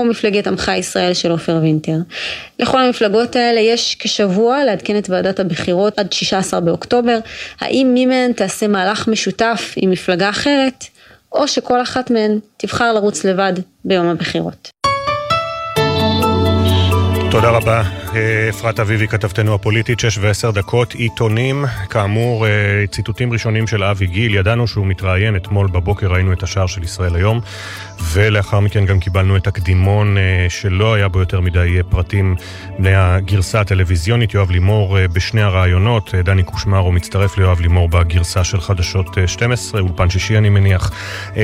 או מפלגת עמך ישראל של עופר וינטר. לכל המפלגות האלה יש כשבוע לעדכן את ועדת הבחירות עד 16 באוקטובר, האם מי מהן תעשה מהלך משותף עם מפלגה אחרת, או שכל אחת מהן תבחר לרוץ לבד ביום הבחירות. תודה רבה, אפרת אביבי, כתבתנו הפוליטית, 6:10, עיתונים, כאמור, ציטוטים ראשונים של אבי גיל, ידענו שהוא מתראיין, אתמול בבוקר ראינו את השער של ישראל היום, ולאחר מכן גם קיבלנו את הקדימון שלא היה בו יותר מדי פרטים מהגרסה הטלוויזיונית, יואב לימור בשני הרעיונות, דני קושמרו מצטרף ליואב לימור בגרסה של חדשות 12, אולפן שישי אני מניח,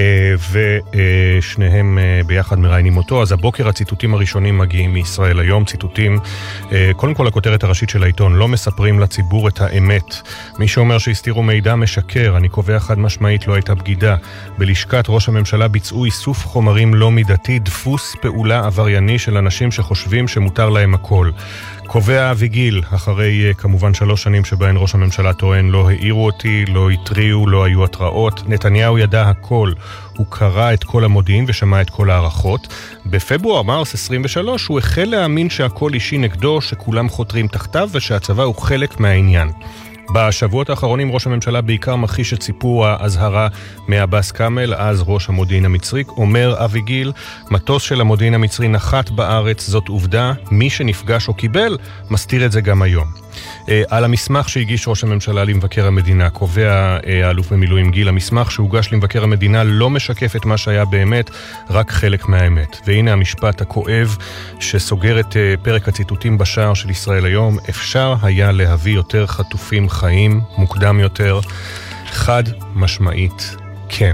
ושניהם ביחד מראיינים אותו. אז הבוקר הציטוטים הראשונים מגיעים מישראל היום, ציטוטים, קודם כל הכותרת הראשית של העיתון, לא מספרים לציבור את האמת. מי שאומר שהסתירו מידע משקר, אני קובע חד משמעית לא הייתה בגידה. בלשכת ראש הממשלה ביצעו איסוף חומרים לא מידתי, דפוס פעולה עברייני של אנשים שחושבים שמותר להם הכל. קובע אבי גיל, אחרי כמובן 3 שנים שבהן ראש הממשלה טוען, לא העירו אותי, לא התריעו, לא היו התראות. נתניהו ידע הכל, הוא קרא את כל המודיעין ושמע את כל הערכות. בפברואר מרס 23 הוא החל להאמין שהכל אישי נגדו, שכולם חותרים תחתיו ושהצבא הוא חלק מהעניין. בשבועות האחרונים ראש הממשלה בעיקר מכחיש את סיפור ההזהרה מאבאס קאמל, אז ראש המודיעין המצרי. אומר אבי גיל, מטוס של המודיעין המצרי נחת בארץ, זאת עובדה, מי שנפגש או קיבל מסתיר את זה גם היום. על המסמך שהגיש ראש הממשלה למבקר המדינה, קובע האלוף במילואים גיל, המסמך שהוגש למבקר המדינה לא משקף את מה שהיה באמת, רק חלק מהאמת. והנה המשפט הכואב שסוגר את פרק הציטוטים בשער של ישראל היום, אפשר היה להביא יותר חטופים חיים מוקדם יותר, חד משמעית כן.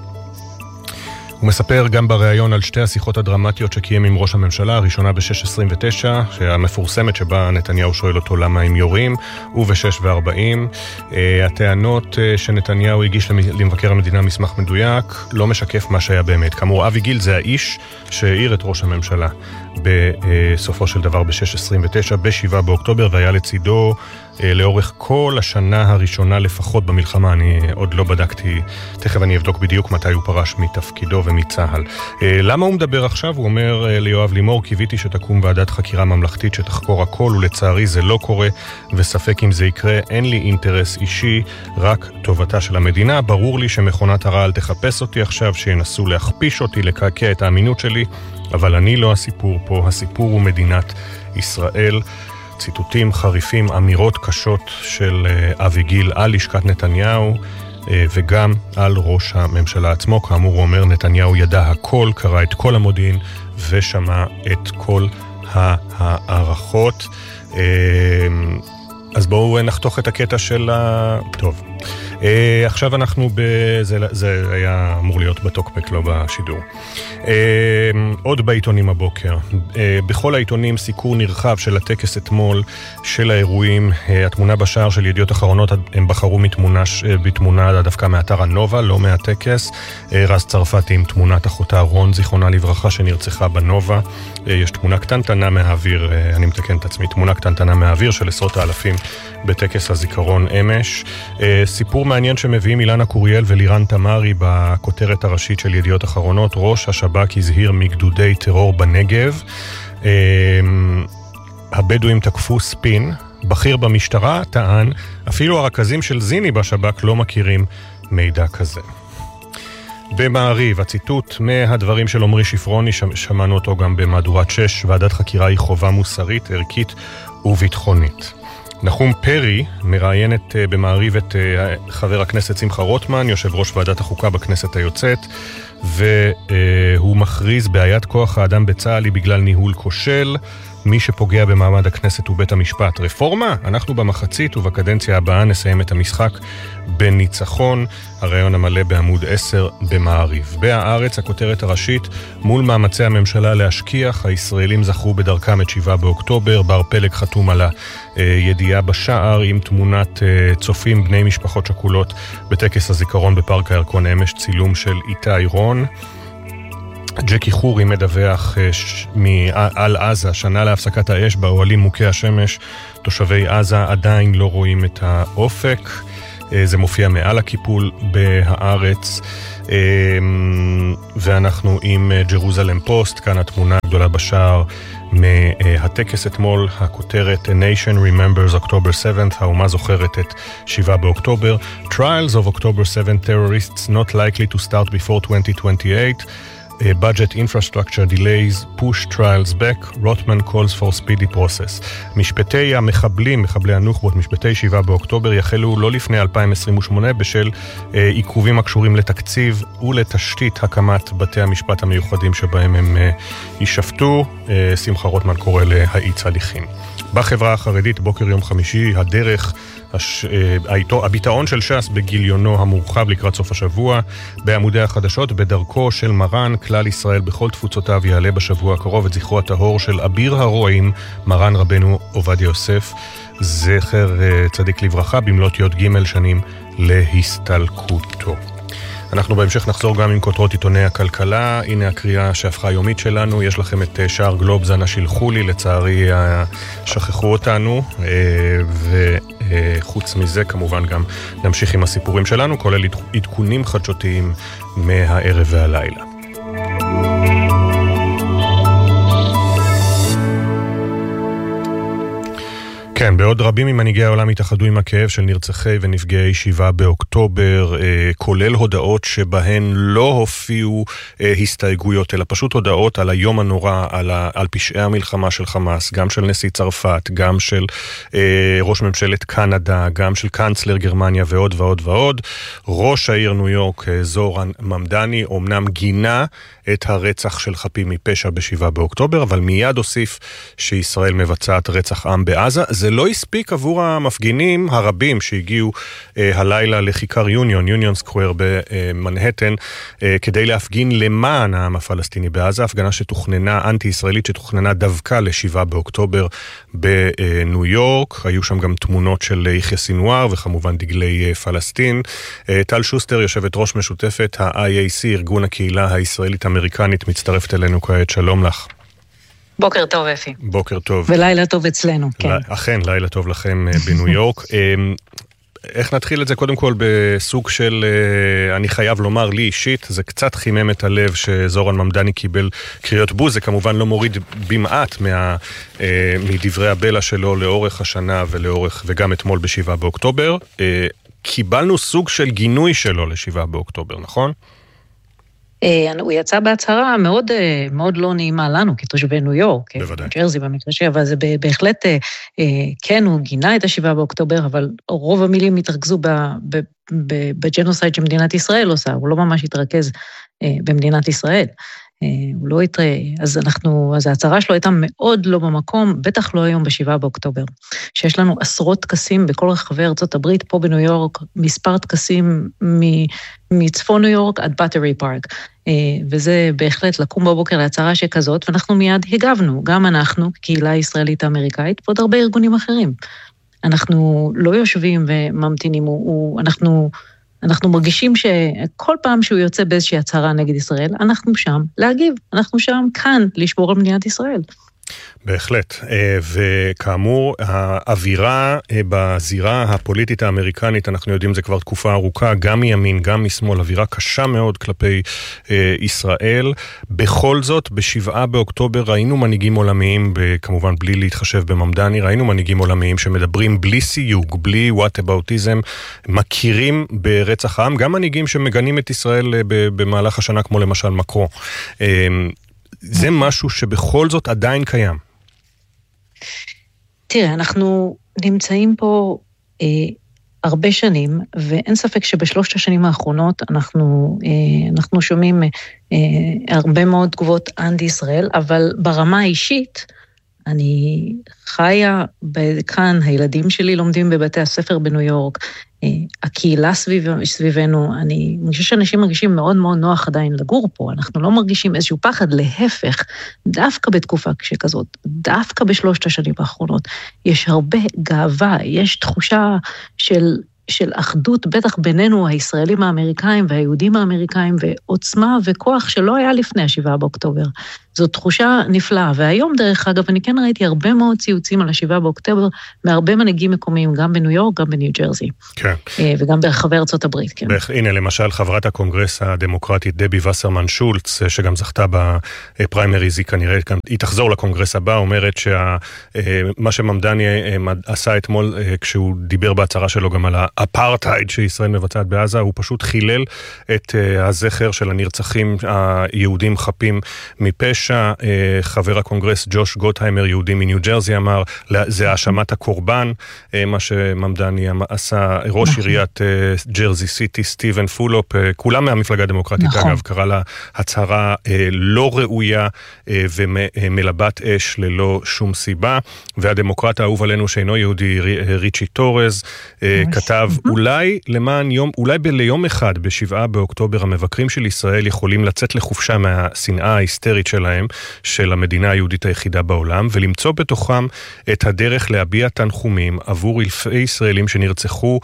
הוא מספר גם בריאיון על 2 השיחות הדרמטיות שקיים עם ראש הממשלה, הראשונה ב-6:29, שהמפורסמת שבה נתניהו שואל אותו למה הם יורים, וב-6:40. הטענות שנתניהו הגיש למבקר המדינה מסמך מדויק, לא משקף מה שהיה באמת. כאמור, אבי גיל זה האיש שהעיר את ראש הממשלה בסופו של דבר ב-6:29, ב-7 באוקטובר, והיה לצידו לאורך כל השנה הראשונה לפחות במלחמה. אני עוד לא בדקתי, תכף אני אבדוק בדיוק מתי הוא פרש מתפקידו ומצהל. למה הוא מדבר עכשיו? הוא אומר ליואב לימור, קיוויתי שתקום ועדת חקירה ממלכתית שתחקור הכל, ולצערי זה לא קורה, וספק אם זה יקרה. אין לי אינטרס אישי, רק טובתה של המדינה. ברור לי שמכונת הרעל תחפש אותי עכשיו, שינסו להכפיש אותי, לקעקע את האמינות שלי, אבל אני לא הסיפור פה, הסיפור הוא מדינת ישראל. ציטוטים חריפים, אמירות קשות של אבי גיל על לשכת נתניהו וגם על ראש הממשלה עצמו. כאמור הוא אומר, נתניהו ידע הכל, קרא את כל המודיעין ושמע את כל הערכות. אז בואו נחתוך את הקטע של טוב. עכשיו אנחנו זה היה אמור להיות בטוקבק, לא בשידור. עוד בעיתונים הבוקר. בכל העיתונים סיקור נרחב של הטקס אתמול של האירועים. התמונה בשער של ידיעות אחרונות, הם בחרו בתמונה דווקא מאתר הנובה, לא מהטקס. רז צרפתי עם תמונת אחותה רון, זיכרונה לברכה, שנרצחה בנובה. יש תמונה קטנטנה מהאוויר, אני מתקן את עצמי, תמונה קטנטנה מהאוויר של עשרות האלפים בטקס הזיכרון אמש. סיפור מעניין שמביאים אילנה קוריאל ולירן תמרי בכותרת הראשית של ידיעות אחרונות. ראש השב"כ הזהיר מגדודי טרור בנגב. הבדואים תקפו ספין. בכיר במשטרה טען, אפילו הרכזים של זיני בשב"כ לא מכירים מידע כזה. במעריב, הציטוט מהדברים של עומרי שפרוני, שמענו אותו גם במהדורת 6, ועדת חקירה היא חובה מוסרית, ערכית וביטחונית. נחום פרי מראיינת במעריב את חבר הכנסת שמחה רוטמן, יושב ראש ועדת החוקה בכנסת היוצאת, והוא מכריז בעיית כוח האדם בצה"ל היא בגלל ניהול כושל, מי שפוגע במעמד הכנסת הוא בית המשפט. רפורמה? אנחנו במחצית ובקדנציה הבאה נסיים את המשחק בניצחון. הרעיון המלא בעמוד 10 במעריב. בהארץ, הכותרת הראשית, מול מאמצי הממשלה להשכיח, הישראלים זכרו בדרכם את 7 באוקטובר, בר פלג חתום על הידיעה בשער עם תמונת צופים בני משפחות שכולות בטקס הזיכרון בפארק הירקון אמש, צילום של איתי רון. ג'קי חורי מדווח על עזה, שנה להפסקת האש באוהלים מוכי השמש, תושבי עזה עדיין לא רואים את האופק. זה מופיע מעל הקיפול בהארץ, ואנחנו עם ג'רוזלם פוסט, כאן התמונה הגדולה בשער מהטקס אתמול, הכותרת A Nation Remembers October 7th, האומה זוכרת את 7 באוקטובר, Trials of October 7 Terrorists not likely to start before 2028, budget infrastructure delays push trials back, Rotman calls for speedy process. משפטי המחבלים, מחבלי הנוח'בות, משפטי 7 באוקטובר יחלו לא לפני 2028 בשל עיכובים הקשורים לתקציב ולתשתית הקמת בתי המשפט המיוחדים שבהם הם יישפטו. שמחה רוטמן קורא להאיץ הליכים. בחברה החרדית, בוקר יום חמישי, הדרך, הביטאון של ש"ס בגיליונו המורחב לקראת סוף השבוע, בעמודי החדשות, בדרכו של מרן, כלל ישראל בכל תפוצותיו יעלה בשבוע הקרוב את זכרו הטהור של אביר הרועים, מרן רבנו עובדיה יוסף, זכר צדיק לברכה, במלאת י' ג' שנים להסתלקותו. אנחנו בהמשך נחזור גם עם כותרות עיתוני הכלכלה. הנה הקריאה שהפכה היומית שלנו. יש לכם את שער גלובס, אנא שילחו לי, לצערי שכחו אותנו, וחוץ מזה כמובן גם נמשיך עם הסיפורים שלנו, כולל עדכונים חדשותיים מהערב והלילה. כן, בעוד רבים ממנהיגי העולם התאחדו עם הכאב של נרצחי ונפגעי 7 באוקטובר, כולל הודעות שבהן לא הופיעו הסתייגויות, אלא פשוט הודעות על היום הנורא, על פשעי המלחמה של חמאס, גם של נשיא צרפת, גם של ראש ממשלת קנדה, גם של קנצלר גרמניה ועוד ועוד ועוד. ראש העיר ניו יורק, זורן ממדני, אומנם גינה את הרצח של חפים מפשע ב7 באוקטובר, אבל מיד הוסיף שישראל מבצעת רצח עם בעזה. זה לא הספיק עבור המפגינים הרבים שהגיעו הלילה לכיכר יוניון סקוואר במנהטן, כדי להפגין למען העם הפלסטיני בעזה, הפגנה שתוכננה, אנטי-ישראלית שתוכננה דווקא ל7 באוקטובר בניו יורק. היו שם גם תמונות של יחיא סינואר וכמובן דגלי פלסטין. טל שוסטר, יושבת ראש משותפת ה-IAC, ארגון הקהילה הישראלית אמריקנית, מצטרפת אלינו כעת. שלום לך. בוקר טוב, אפי. בוקר טוב. ולילה טוב אצלנו, כן. אכן, לילה טוב לכם בניו יורק. איך נתחיל את זה? קודם כל בסוג של, אני חייב לומר לי אישית, זה קצת חימם את הלב שזורן ממדני קיבל קריאות בוז, זה כמובן לא מוריד במעט מדברי הבלע שלו לאורך השנה וגם אתמול ב7 באוקטובר. קיבלנו סוג של גינוי שלו ל7 באוקטובר, נכון? הוא יצא בהצהרה מאוד, מאוד לא נעימה לנו, כתושבי ניו יורק, ג'רזי במקרה שלי, אבל זה בהחלט, כן, הוא גינה את ה7 באוקטובר, אבל רוב המילים התרכזו בג'נוסייד שמדינת ישראל עושה, הוא לא ממש התרכז במדינת ישראל. הוא לא יתראה, אז ההצהרה שלו הייתה מאוד לא במקום, בטח לא היום ב7 באוקטובר, שיש לנו עשרות טקסים בכל רחבי ארצות הברית, פה בניו יורק, מספר טקסים מצפון ניו יורק עד בטרי פארק, וזה בהחלט לקום בבוקר להצהרה שכזאת, ואנחנו מיד הגבנו, גם אנחנו, קהילה ישראלית האמריקאית, ועוד הרבה ארגונים אחרים. אנחנו לא יושבים וממתינים, אנחנו מרגישים שכל פעם שהוא יוצא באיזושהי הצהרה נגד ישראל, אנחנו שם להגיב, אנחנו שם כאן לשבור על מדינת ישראל. בהחלט, וכאמור, האווירה בזירה הפוליטית האמריקנית, אנחנו יודעים זה כבר תקופה ארוכה, גם מימין, גם משמאל, אווירה קשה מאוד כלפי ישראל. בכל זאת, ב7 באוקטובר ראינו מנהיגים עולמיים, כמובן בלי להתחשב בממדני, ראינו מנהיגים עולמיים שמדברים בלי סיוג, בלי וואטאבאוטיזם, מכירים ברצח העם, גם מנהיגים שמגנים את ישראל במהלך השנה, כמו למשל מקרו. זה משהו שבכל זאת עדיין קיים. תראה, אנחנו נמצאים פה הרבה שנים, ואין ספק שבשלושת השנים האחרונות אנחנו שומעים הרבה מאוד תגובות אנטי ישראל, אבל ברמה האישית, אני חיה כאן, הילדים שלי לומדים בבתי הספר בניו יורק, הקהילה סביבנו, אני חושב שאנשים מרגישים מאוד מאוד נוח עדיין לגור פה, אנחנו לא מרגישים איזשהו פחד, להפך, דווקא בתקופה שכזאת, דווקא בשלושת השנים האחרונות, יש הרבה גאווה, יש תחושה של של אחדות, בטח בינינו, הישראלים האמריקאים והיהודים האמריקאים, ועוצמה וכוח שלא היה לפני 7 באוקטובר. זו תחושה נפלאה, והיום דרך אגב, אני כן ראיתי הרבה מאוד ציוצים על 7 באוקטובר, מהרבה מנהיגים מקומיים, גם בניו יורק, גם בניו ג'רזי. כן. וגם ברחבי ארצות הברית, כן. הנה, למשל, חברת הקונגרס הדמוקרטית, דבי וסרמן שולץ, שגם זכתה בפריימריז, היא כנראה, היא תחזור לקונגרס הבא, אומרת שמה שממדני עשה אתמול, כשהוא דיבר בהצהרה שלו גם על האפרטהייד שישראל מבצעת בעזה, הוא פשוט חילל את הזכר של הנרצחים היהודים חפים מפשע. חבר הקונגרס ג'וש גוטהיימר, יהודי מניו ג'רזי, אמר, זה האשמת הקורבן, מה שממדני עשה, ראש עיריית ג'רזי סיטי, סטיבן פולופ, כולם מהמפלגה הדמוקרטית, אגב, קרא לה הצהרה לא ראויה ומלבת אש ללא שום סיבה, והדמוקרט האהוב עלינו שאינו יהודי, ריצ'י טורז, כתב, אולי ליום אחד ב7 באוקטובר המבקרים של ישראל יכולים לצאת לחופשה מהשנאה ההיסטרית שלהם, של המדינה היהודית היחידה בעולם, ולמצוא בתוכם את הדרך להביע תנחומים עבור אלפי ישראלים שנרצחו,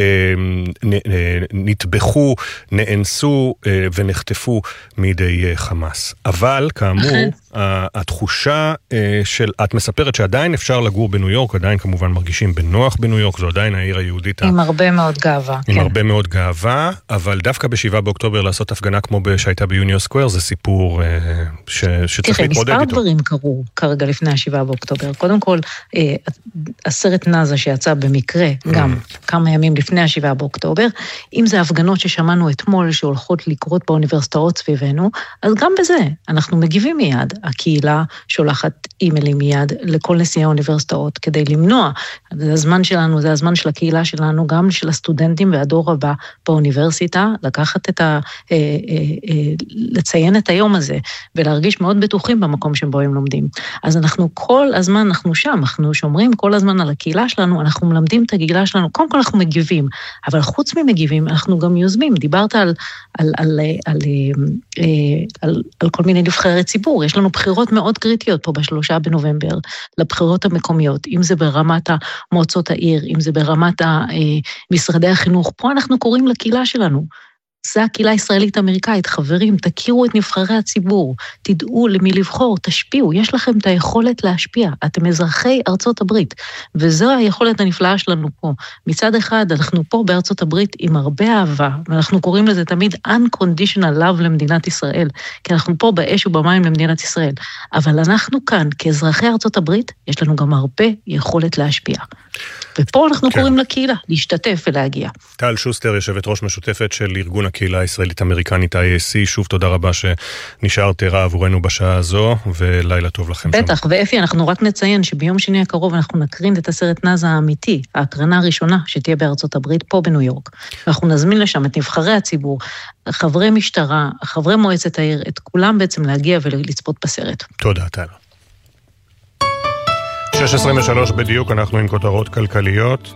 נטבחו, נאנסו ונחטפו מידי חמאס. אבל כאמור, התחושה את מספרת שעדיין אפשר לגור בניו יורק, עדיין כמובן מרגישים בנוח בניו יורק, זו עדיין העיר היהודית. עם הרבה מאוד גאווה. עם הרבה מאוד גאווה, אבל דווקא ב7 באוקטובר לעשות הפגנה כמו שהייתה ביוניו סקוואר, זה סיפור שצריך להתמודד איתו. מספר דברים קרו כרגע לפני 7 באוקטובר. קודם כל, הסרט נאזה שיצא במקרה, גם כמה ימים לפני 7 באוקטובר, אם זה הפגנות ששמענו אתמול שהולכות לקרות באוניברסיטאות סביבנו, אז גם בזה אנחנו מגיבים מיד. הקהילה שולחת אימיילים מיד לכל נשיאי האוניברסיטאות כדי למנוע. זה הזמן שלנו, זה הזמן של הקהילה שלנו, גם של הסטודנטים והדור הבא באוניברסיטה, לקחת לציין את היום הזה, ולהרגיש מאוד בטוחים במקום שבו הם לומדים. אז אנחנו כל הזמן, אנחנו שם, אנחנו שומרים כל הזמן על הקהילה שלנו, אנחנו מלמדים את הקהילה שלנו, קודם כל אנחנו מגיבים, אבל חוץ ממגיבים, אנחנו גם יוזמים. דיברת על כל מיני נבחרי ציבור, יש לנו בחירות מאוד קריטיות פה ב3 בנובמבר, לבחירות המקומיות, אם זה ברמת המועצות העיר, אם זה ברמת משרדי החינוך, פה אנחנו קוראים לקהילה שלנו, זה הקהילה הישראלית אמריקאית, חברים, תכירו את נבחרי הציבור, תדעו למי לבחור, תשפיעו, יש לכם את היכולת להשפיע, אתם אזרחי ארצות הברית, וזו היכולת הנפלאה שלנו פה. מצד אחד, אנחנו פה בארצות הברית עם הרבה אהבה, ואנחנו קוראים לזה תמיד unconditional love למדינת ישראל, כי אנחנו פה באש ובמים למדינת ישראל, אבל אנחנו כאן, כאזרחי ארצות הברית, יש לנו גם הרבה יכולת להשפיע. ופה אנחנו קוראים לקהילה, להשתתף ולהגיע. טל שוסטר, יושבת ראש משותפת של ארגון הקהילה הישראלית-אמריקנית IAC, שוב תודה רבה שנשארת ערה עבורנו בשעה הזו, ולילה טוב לכם. בטח, ואפי, אנחנו רק נציין שביום שני הקרוב אנחנו נקרין את הסרט נאזה האמיתי, ההקרנה הראשונה שתהיה בארצות הברית, פה בניו יורק. ואנחנו נזמין לשם את נבחרי הציבור, חברי משטרה, חברי מועצת העיר, את כולם בעצם להגיע ולצפות בסרט. תודה, טל. 6:23 בדיוק, אנחנו עם כותרות כלכליות.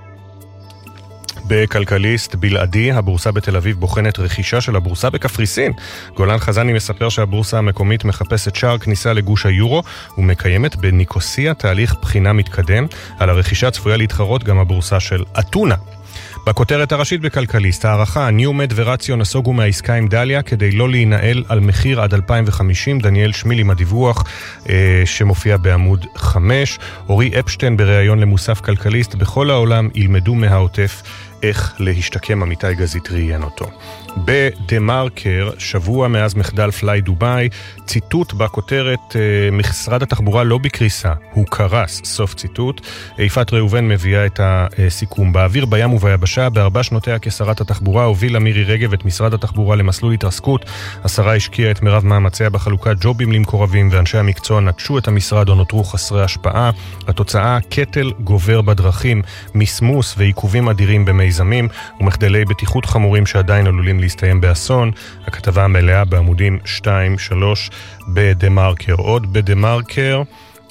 בכלכליסט בלעדי, הבורסה בתל אביב בוחנת רכישה של הבורסה בקפריסין. גולן חזני מספר שהבורסה המקומית מחפשת שער כניסה לגוש היורו ומקיימת בניקוסיה תהליך בחינה מתקדם. על הרכישה צפויה להתחרות גם הבורסה של אתונה. בכותרת הראשית בכלכליסט, הערכה, ניומד ורציו נסוגו מהעסקה עם דליה כדי לא להינעל על מחיר עד 2050. דניאל שמיל עם הדיווח שמופיע בעמוד 5. אורי אפשטיין בריאיון למוסף כלכליסט, בכל העולם ילמדו מהעוטף איך להשתקם. עמיתי גזית ראיין אותו. בדה-מרקר, שבוע מאז מחדל פליי דוביי, ציטוט בכותרת, משרד התחבורה לא בקריסה, הוא קרס, סוף ציטוט. יפעת ראובן מביאה את הסיכום. באוויר, בים וביבשה, ב4 שנותיה כשרת התחבורה, הובילה מירי רגב את משרד התחבורה למסלול התרסקות. השרה השקיעה את מרב מאמציה בחלוקת ג'ובים למקורבים, ואנשי המקצוע נטשו את המשרד או נותרו חסרי השפעה. התוצאה, קטל גובר בדרכים, מסמוס ועיכובים אדירים במיזמים, ומחדלי בטיחות חמורים שעדיין עלולים להסתיים באסון. הכתבה המלאה בעמודים 2-3 בדה-מרקר. עוד בדה-מרקר,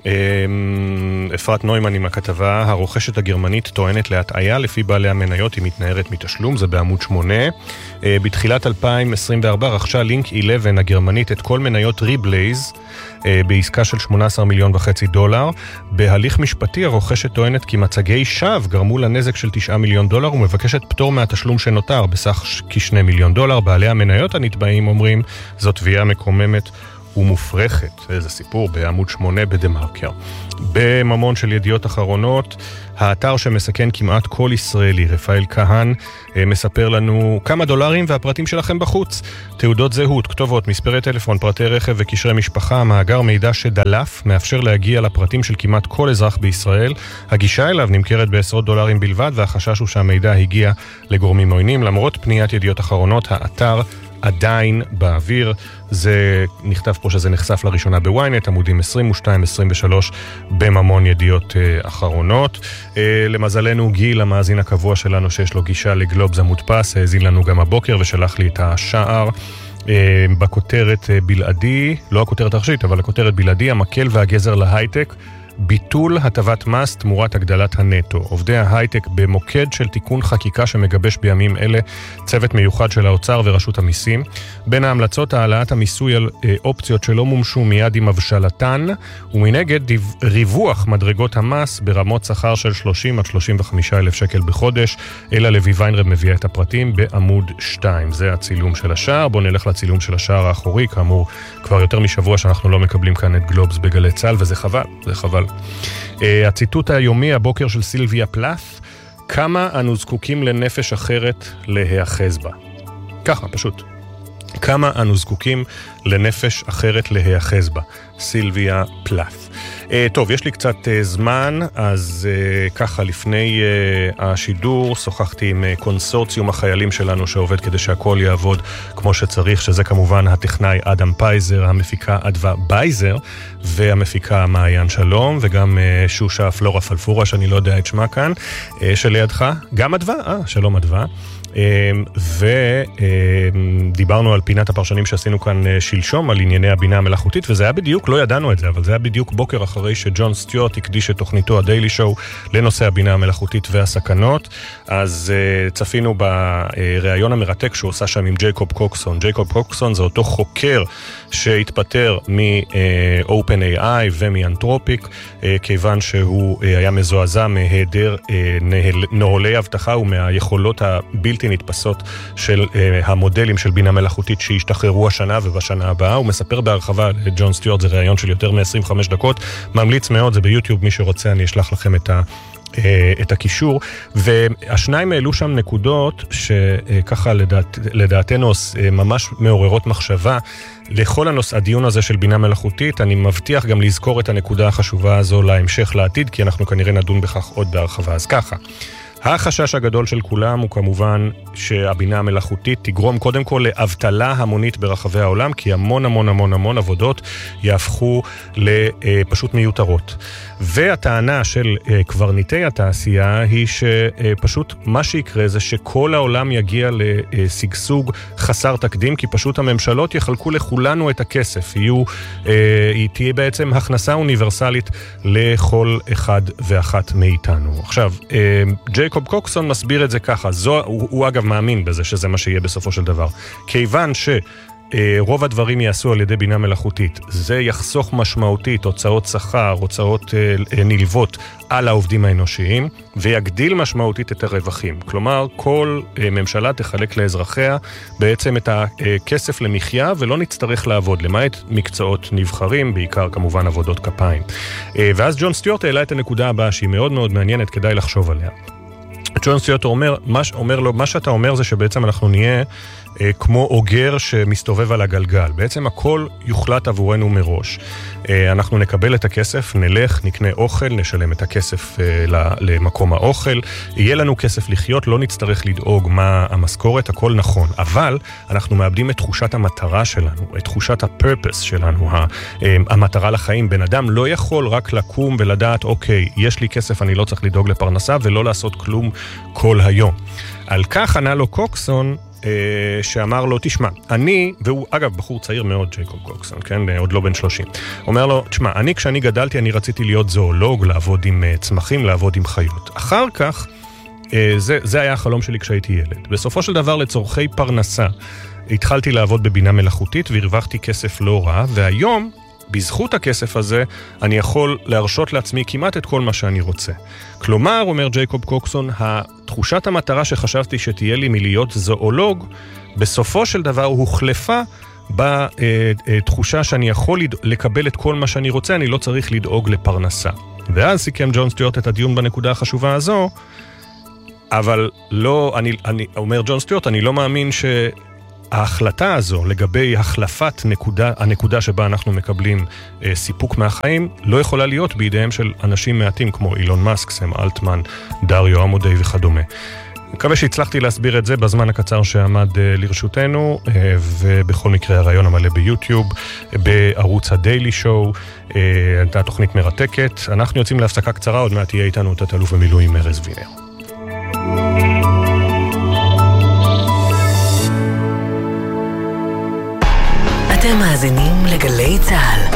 אפרת נוימן עם הכתבה, הרוכשת הגרמנית טוענת להטעיה לפי בעלי המניות, היא מתנערת מתשלום, זה בעמוד 8. בתחילת 2024 רכשה לינק 11 הגרמנית את כל מניות ריבלייז בעסקה של $18.5 מיליון. בהליך משפטי הרוכשת טוענת כי מצגי שווא גרמו לנזק של $9 מיליון ומבקשת פטור מהתשלום שנותר בסך כ$2 מיליון. בעלי המניות הנתבעים אומרים זאת תביעה מקוממת ומופרכת. איזה סיפור בעמוד 8 בדמרקר. בממון של ידיעות אחרונות, האתר שמסכן כמעט כל ישראלי, רפאל כהן, מספר לנו כמה דולרים והפרטים שלכם בחוץ. תעודות זהות, כתובות, מספרי טלפון, פרטי רכב וקשרי משפחה, מאגר מידע שדלף, מאפשר להגיע לפרטים של כמעט כל אזרח בישראל. הגישה אליו נמכרת בעשרות דולרים בלבד, והחשש הוא שהמידע הגיע לגורמים עוינים. למרות פניית ידיעות אחרונות, האתר עדיין באוויר. זה נכתב פה שזה נחשף לראשונה בוויינט, עמודים 22-23 בממון ידיעות אחרונות. למזלנו גיל, המאזין הקבוע שלנו שיש לו גישה לגלובס המודפס, האזין לנו גם הבוקר ושלח לי את השער. בכותרת בלעדי, לא הכותרת הראשית, אבל הכותרת בלעדי, המקל והגזר להייטק, ביטול הטבת מס תמורת הגדלת הנטו. עובדי ההייטק במוקד של תיקון חקיקה שמגבש בימים אלה צוות מיוחד של האוצר ורשות המיסים. בין ההמלצות, העלאת המיסוי על אופציות שלא מומשו מיד עם הבשלתן, ומנגד ריווח מדרגות המס ברמות שכר של 30 עד 35 אלף שקל בחודש. אלה לוי ויינרב מביאה את הפרטים בעמוד 2. זה הצילום של השער. בואו נלך לצילום של השער האחורי. כאמור, כבר יותר משבוע שאנחנו לא מקבלים כאן את גלובס בגלי צה"ל, וזה חבל, זה חבל. הציטוט היומי הבוקר של סילביה פלאף, כמה אנו זקוקים לנפש אחרת להיאחז בה. ככה, פשוט. כמה אנו זקוקים לנפש אחרת להיאחז בה. סילביה פלאף. טוב, יש לי קצת זמן, אז ככה, לפני השידור שוחחתי עם קונסורציום החיילים שלנו שעובד כדי שהכל יעבוד כמו שצריך, שזה כמובן הטכנאי אדם פייזר, המפיקה אדווה בייזר, והמפיקה מעיין שלום, וגם שושה פלורה פלפורה, שאני לא יודע את שמה כאן, שלידך, גם אדווה, שלום אדווה. ודיברנו על פינת הפרשנים שעשינו כאן שלשום על ענייני הבינה המלאכותית, וזה היה בדיוק, לא ידענו את זה, אבל זה היה בדיוק בוקר אחרי שג'ון סטיוארט הקדיש את תוכניתו הדיילי שואו לנושא הבינה המלאכותית והסכנות. אז צפינו בראיון המרתק שהוא עושה שם עם ג'ייקוב קוקסון. ג'ייקוב קוקסון זה אותו חוקר שהתפטר מ-OpenAI ומאנתרופיק, כיוון שהוא היה מזועזע מהיעדר נוהלי אבטחה ומהיכולות הבלתי נתפסות של המודלים של בינה מלאכותית שהשתחררו השנה ובשנה הבאה. הוא מספר בהרחבה לג'ון סטיוארט, זה ראיון של יותר מ-25 דקות, ממליץ מאוד, זה ביוטיוב, מי שרוצה אני אשלח לכם את הקישור, והשניים העלו שם נקודות שככה לדעתנו ממש מעוררות מחשבה לכל הדיון הזה של בינה מלאכותית. אני מבטיח גם לזכור את הנקודה החשובה הזו להמשך לעתיד, כי אנחנו כנראה נדון בכך עוד בהרחבה. אז ככה, החשש הגדול של כולם הוא כמובן שהבינה המלאכותית תגרום קודם כל לאבטלה המונית ברחבי העולם, כי המון עבודות יהפכו לפשוט מיותרות. והטענה של קברניטי התעשייה היא שפשוט מה שיקרה זה שכל העולם יגיע לסגסוג חסר תקדים, כי פשוט הממשלות יחלקו לכולנו את הכסף. היא תהיה בעצם הכנסה אוניברסלית לכל אחד ואחת מאיתנו. עכשיו, ג'ייקוב קוקסון מסביר את זה ככה, הוא אגב מאמין בזה שזה מה שיהיה בסופו של דבר. כיוון רוב הדברים יעשו על ידי בינה מלאכותית, זה יחסוך משמעותית הוצאות שכר, הוצאות נלוות על העובדים האנושיים, ויגדיל משמעותית את הרווחים. כלומר, כל ממשלה תחלק לאזרחיה בעצם את הכסף למחיה, ולא נצטרך לעבוד, למעט מקצועות נבחרים, בעיקר כמובן עבודות כפיים. ואז ג'ון סטיוארט העלה את הנקודה הבאה, שהיא מאוד מאוד מעניינת, כדאי לחשוב עליה. ג'ון סטיוארט אומר לו, מה שאתה אומר זה שבעצם אנחנו נהיה כמו אוגר שמסתובב על הגלגל. בעצם הכל יוחלט עבורנו מראש. אנחנו נקבל את הכסף, נלך, נקנה אוכל, נשלם את הכסף למקום האוכל, יהיה לנו כסף לחיות, לא נצטרך לדאוג מה המשכורת, הכל נכון. אבל אנחנו מאבדים את תחושת המטרה שלנו, את תחושת הפרפס שלנו, המטרה לחיים. בן אדם לא יכול רק לקום ולדעת, אוקיי, יש לי כסף, אני לא צריך לדאוג לפרנסה, ולא לעשות כלום כל היום. על כך ענה לו קוקסון, שאמר לו, תשמע, והוא אגב בחור צעיר מאוד, ג'ייקוב קוקסון, כן? עוד לא בן 30. אומר לו, תשמע, כשאני גדלתי, אני רציתי להיות זואולוג, לעבוד עם צמחים, לעבוד עם חיות. אחר כך, זה היה החלום שלי כשהייתי ילד. בסופו של דבר, לצורכי פרנסה, התחלתי לעבוד בבינה מלאכותית, והרווחתי כסף לא רע, והיום בזכות הכסף הזה אני יכול להרשות לעצמי כמעט את כל מה שאני רוצה. כלומר, אומר ג'ייקוב קוקסון, תחושת המטרה שחשבתי שתהיה לי מלהיות זואולוג, בסופו של דבר הוחלפה בתחושה שאני יכול לקבל את כל מה שאני רוצה, אני לא צריך לדאוג לפרנסה. ואז סיכם ג'ון סטיוארט את הדיון בנקודה החשובה הזו, אבל לא, אומר ג'ון סטיוארט, אני לא מאמין שההחלטה הזו לגבי החלפת הנקודה שבה אנחנו מקבלים סיפוק מהחיים, לא יכולה להיות בידיהם של אנשים מעטים כמו אילון מאסק, סם אלטמן, דריו עמודי וכדומה. מקווה שהצלחתי להסביר את זה בזמן הקצר שעמד לרשותנו, ובכל מקרה הרעיון המלא ביוטיוב, בערוץ הדיילי שואו, הייתה תוכנית מרתקת. אנחנו יוצאים להפסקה קצרה, עוד מעט תהיה איתנו את אלוף במילואים ארז וינר. אתם מאזינים לגלי צהל.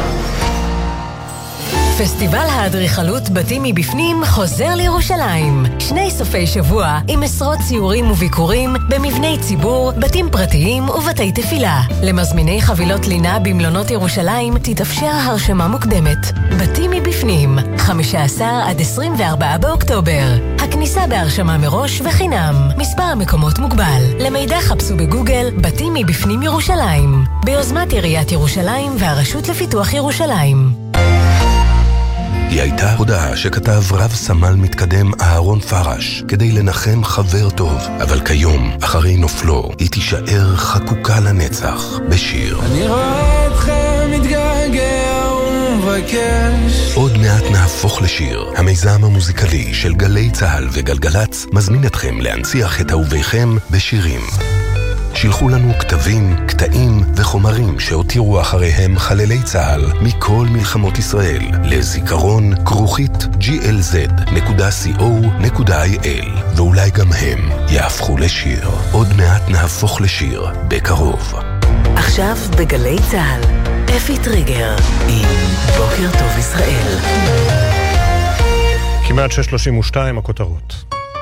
פסטיבל האדריכלות בתים מבפנים חוזר לירושלים. 2 סופי שבוע עם עשרות ציורים וביקורים במבני ציבור, בתים פרטיים ובתי תפילה. למזמיני חבילות לינה במלונות ירושלים תתאפשר הרשמה מוקדמת. בתים מבפנים, 15 עד 24 באוקטובר. הכניסה בהרשמה מראש וחינם. מספר המקומות מוגבל. למידע חפשו בגוגל בתים מבפנים ירושלים. ביוזמת עיריית ירושלים והרשות לפיתוח ירושלים. היא הייתה הודעה שכתב רב סמל מתקדם אהרון פרש כדי לנחם חבר טוב, אבל כיום, אחרי נופלו, היא תישאר חקוקה לנצח בשיר. אני רואה אתכם מתגעגע ומבקש. עוד מעט נהפוך לשיר. המיזם המוזיקלי של גלי צהל וגלגלץ מזמין אתכם להנציח את אהוביכם בשירים. שילחו לנו כתבים, קטעים וחומרים שהותירו אחריהם חללי צה"ל מכל מלחמות ישראל לזיכרון glz.co.il, ואולי גם הם יהפכו לשיר. עוד מעט נהפוך לשיר בקרוב. עכשיו בגלי צה"ל, אפי טריגר עם בוקר טוב ישראל. כמעט 6:32 הכותרות.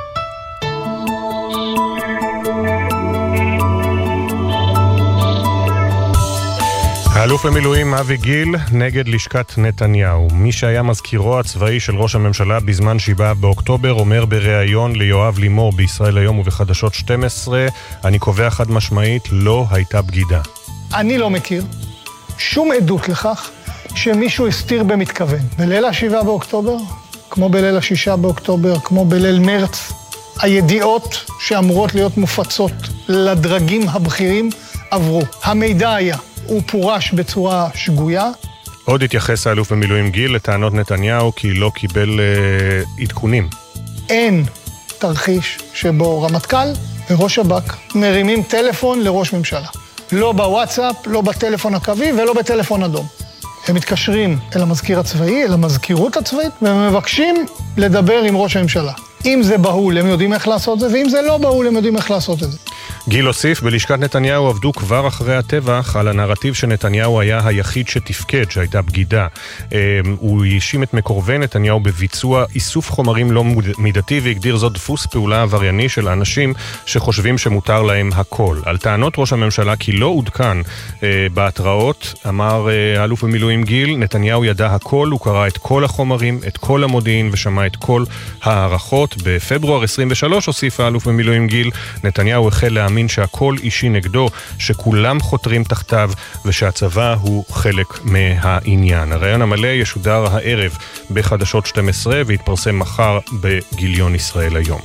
האלוף במילואים אבי גיל נגד לשכת נתניהו. מי שהיה מזכירו הצבאי של ראש הממשלה בזמן 7 באוקטובר אומר בריאיון ליואב לימור בישראל היום ובחדשות 12, אני קובע חד משמעית, לא הייתה בגידה. אני לא מכיר שום עדות לכך שמישהו הסתיר במתכוון. בליל 7 באוקטובר, כמו בליל 6 באוקטובר, כמו בליל מרץ, הידיעות שאמורות להיות מופצות לדרגים הבכירים עברו. המידע היה. הוא פורש בצורה שגויה. עוד התייחס האלוף במילואים גיל לטענות נתניהו כי לא קיבל עדכונים. אין תרחיש שבו רמטכ"ל וראש שב"כ מרימים טלפון לראש ממשלה. לא בוואטסאפ, לא בטלפון הקווי ולא בטלפון אדום. הם מתקשרים אל המזכיר הצבאי, אל המזכירות הצבאית, ומבקשים לדבר עם ראש הממשלה. אם זה בהול, הם יודעים איך לעשות זה, ואם זה לא בהול, הם יודעים איך לעשות את זה. גיל הוסיף, בלשכת נתניהו עבדו כבר אחרי הטבח על הנרטיב שנתניהו היה היחיד שתפקד, שהייתה בגידה. הוא האשים את מקורבי נתניהו בביצוע איסוף חומרים לא מידתי, והגדיר זאת דפוס פעולה עברייני של אנשים שחושבים שמותר להם הכל. על טענות ראש הממשלה כי לא עודכן בהתראות, אמר האלוף במילואים גיל, נתניהו ידע הכל, הוא קרא את כל החומרים, את כל המודיעין ושמע את כל הערכות. בפברואר 23 הוסיף האלוף במילואים גיל, נתניהו החל להאמין שהכל אישי נגדו, שכולם חותרים תחתיו ושהצבא הוא חלק מהעניין. הרעיון המלא ישודר הערב בחדשות 12 והתפרסם מחר בגיליון ישראל היום.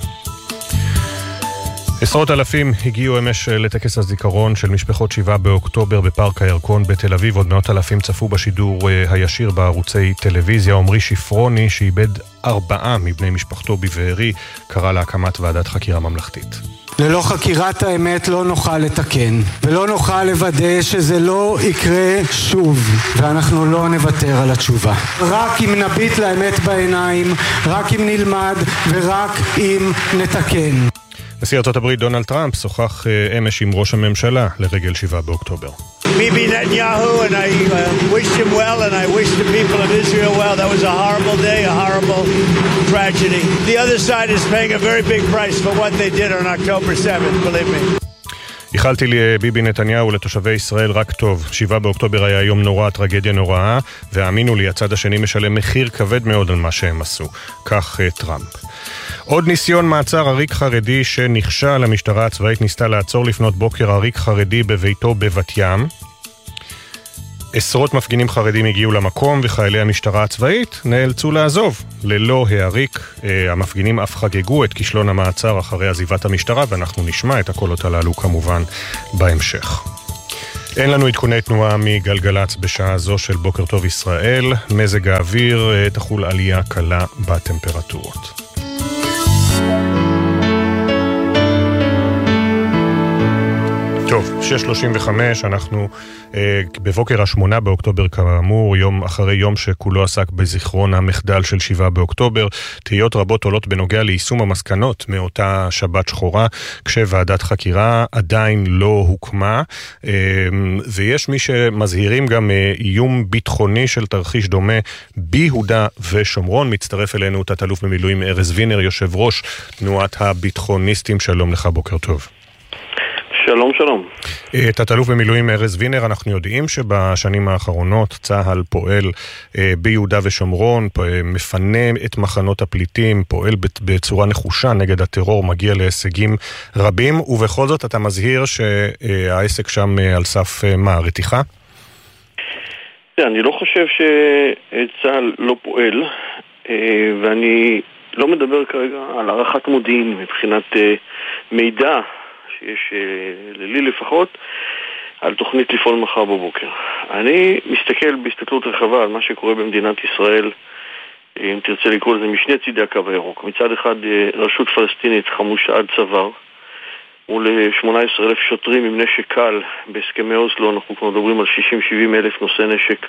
עשרות אלפים הגיעו אמש לטקס הזיכרון של משפחות 7 באוקטובר בפארק הירקון בתל אביב. עוד 100,000 צפו בשידור הישיר בערוצי טלוויזיה. עמרי שפרוני, שאיבד 4 מבני משפחתו בבארי, קרא להקמת ועדת חקירה ממלכתית. ללא חקירת האמת לא נוכל לתקן, ולא נוכל לוודא שזה לא יקרה שוב, ואנחנו לא נוותר על התשובה. רק אם נביט לאמת בעיניים, רק אם נלמד, ורק אם נתקן. נשיא ארצות הברית דונלד טראמפ שוחח אמש עם ראש הממשלה לרגל 7 באוקטובר. Bibi Netanyahu, and I wished him well, and I wished the people of Israel well. That was a horrible day, a horrible tragedy. The other side is paying a very big price for what they did on October 7th, believe me. איחלתי לי ביבי נתניהו לתושבי ישראל רק טוב. 7 באוקטובר היה יום נורא, טרגדיה נוראה, והאמינו לי, הצד השני משלם מחיר כבד מאוד על מה שהם עשו. כך טראמפ. עוד ניסיון מעצר עריק חרדי שנכשל. המשטרה הצבאית ניסתה לעצור לפנות בוקר עריק חרדי בביתו בבת ים. עשרות מפגינים חרדים הגיעו למקום וחיילי המשטרה הצבאית נאלצו לעזוב ללא העריק. המפגינים אף חגגו את כישלון המעצר אחרי עזיבת המשטרה, ואנחנו נשמע את הקולות הללו כמובן בהמשך. אין לנו עדכוני תנועה מגלגלץ בשעה זו של בוקר טוב ישראל. מזג האוויר, תחול עלייה קלה בטמפרטורות. טוב, 6:35, אנחנו בבוקר ה-8 באוקטובר כאמור, יום אחרי יום שכולו עסק בזיכרון המחדל של 7 באוקטובר. תהיות רבות עולות בנוגע ליישום המסקנות מאותה שבת שחורה, כשוועדת חקירה עדיין לא הוקמה, ויש מי שמזהירים גם איום ביטחוני של תרחיש דומה ביהודה ושומרון. מצטרף אלינו תת-אלוף במילואים ארז וינר, יושב ראש תנועת הביטחוניסטים. שלום לך, בוקר טוב. שלום, שלום. תת-אלוף במילואים ארז וינר, אנחנו יודעים שבשנים האחרונות צה"ל פועל ביהודה ושומרון, מפנה את מחנות הפליטים, פועל בצורה נחושה נגד הטרור, מגיע להישגים רבים, ובכל זאת אתה מזהיר שהעסק שם על סף רתיחה? אני לא חושב שצה"ל לא פועל, ואני לא מדבר כרגע על הערכת מודיעין מבחינת מידע שיש לי לפחות על תוכנית לפעול מחר בבוקר. אני מסתכל בהסתכלות רחבה על מה שקורה במדינת ישראל, אם תרצה לקרוא לזה משני צידי הקו הירוק. מצד אחד רשות פלסטינית חמושה עד צוואר מול 18,000 שוטרים עם נשק קל בהסכמי אוסלו. אנחנו כבר מדברים על 60-70 אלף נושאי נשק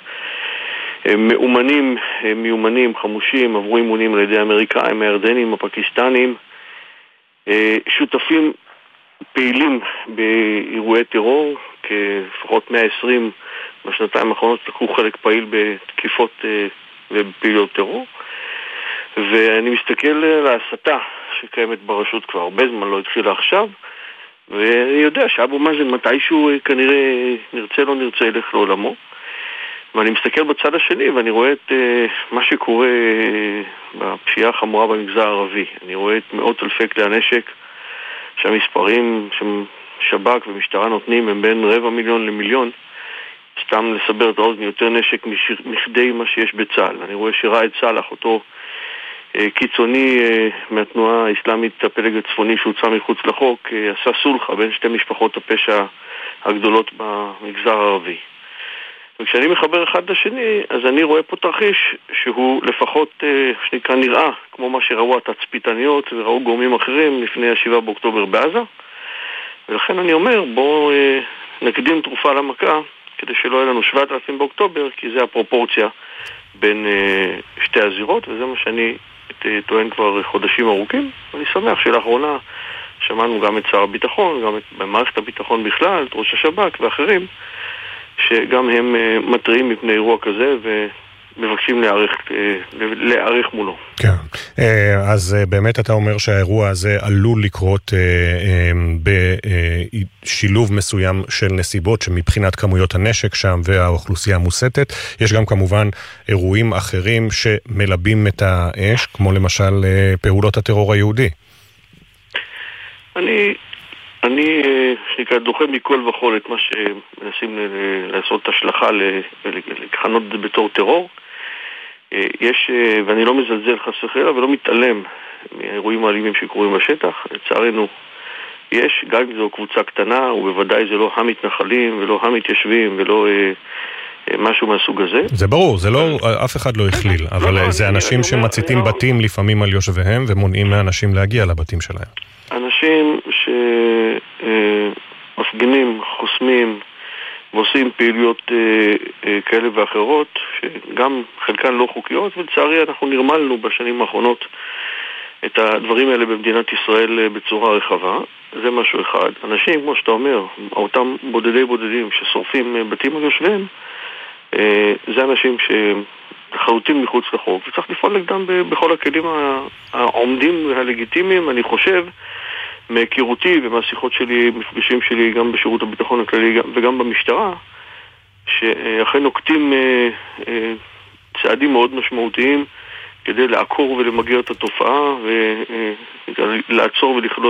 מיומנים, חמושים, עברו אימונים על ידי האמריקאים, הירדנים, הפקיסטנים, שותפים פעילים באירועי טרור, כפחות 120 בשנתיים האחרונות לקחו חלק פעיל בתקיפות ובפעילות טרור. ואני מסתכל על ההסתה שקיימת ברשות כבר הרבה זמן, לא התחילה עכשיו, ואני יודע שאבו מאזן מתישהו כנראה נרצה לא נרצה ילך לעולמו. ואני מסתכל בצד השני ואני רואה את מה שקורה בפשיעה החמורה במגזר הערבי. אני רואה את מאות אלפי כלי הנשק שהמספרים ששב"כ ומשטרה נותנים הם בין 250,000 למיליון. סתם לסבר את האוזן, יותר נשק מכדי מה שיש בצה"ל. אני רואה שראאד סלאח, אותו קיצוני מהתנועה האסלאמית הפלג הצפוני שהוצא מחוץ לחוק, עשה סולחה בין שתי משפחות הפשע הגדולות במגזר הערבי. וכשאני מחבר אחד לשני, אז אני רואה פה תרחיש שהוא לפחות שנקרא נראה כמו מה שראו התצפיתניות וראו גורמים אחרים לפני 7 באוקטובר בעזה. ולכן אני אומר, בואו נקדים תרופה למכה כדי שלא יהיה לנו 7,000 באוקטובר, כי זה הפרופורציה בין שתי הזירות, וזה מה שאני טוען כבר חודשים ארוכים. ואני שמח שלאחרונה שמענו גם את שר הביטחון, גם את מערכת הביטחון בכלל, את ראש השב"כ ואחרים, שגם הם מטריעים מפני אירוע כזה ומבקשים להיערך מולו. כן, אז באמת אתה אומר שהאירוע הזה עלול לקרות בשילוב מסוים של נסיבות שמבחינת כמויות הנשק שם והאוכלוסייה מוסתת. יש גם כמובן אירועים אחרים שמלבים את האש, כמו למשל פעולות הטרור היהודי. אני שנקרא דוחה מכל וכל את מה שמנסים לעשות השלכה לכנות בתור טרור. יש, ואני לא מזלזל חס וחלילה ולא מתעלם מהאירועים האלימים שקורים בשטח. לצערנו יש, גם אם זו קבוצה קטנה, ובוודאי זה לא המתנחלים ולא המתיישבים ולא משהו מהסוג הזה. זה ברור, זה לא, אף אחד לא הכליל, אבל זה אנשים שמציתים בתים לפעמים על יושביהם ומונעים מאנשים להגיע לבתים שלהם. אנשים שמפגינים, חוסמים ועושים פעילויות כאלה ואחרות, שגם חלקן לא חוקיות, ולצערי אנחנו נרמלנו בשנים האחרונות את הדברים האלה במדינת ישראל בצורה רחבה. זה משהו אחד. אנשים, כמו שאתה אומר, אותם בודדים ששורפים בתים על יושביהם, זה אנשים לחלוטין מחוץ לחוק, וצריך לפעול נגדם בכל הכלים העומדים והלגיטימיים. אני חושב מהיכרותי ומהשיחות שלי, מפגשים שלי גם בשירות הביטחון הכללי וגם במשטרה, שאכן נוקטים צעדים מאוד משמעותיים כדי לעקור ולמגר את התופעה ולעצור ולכלוא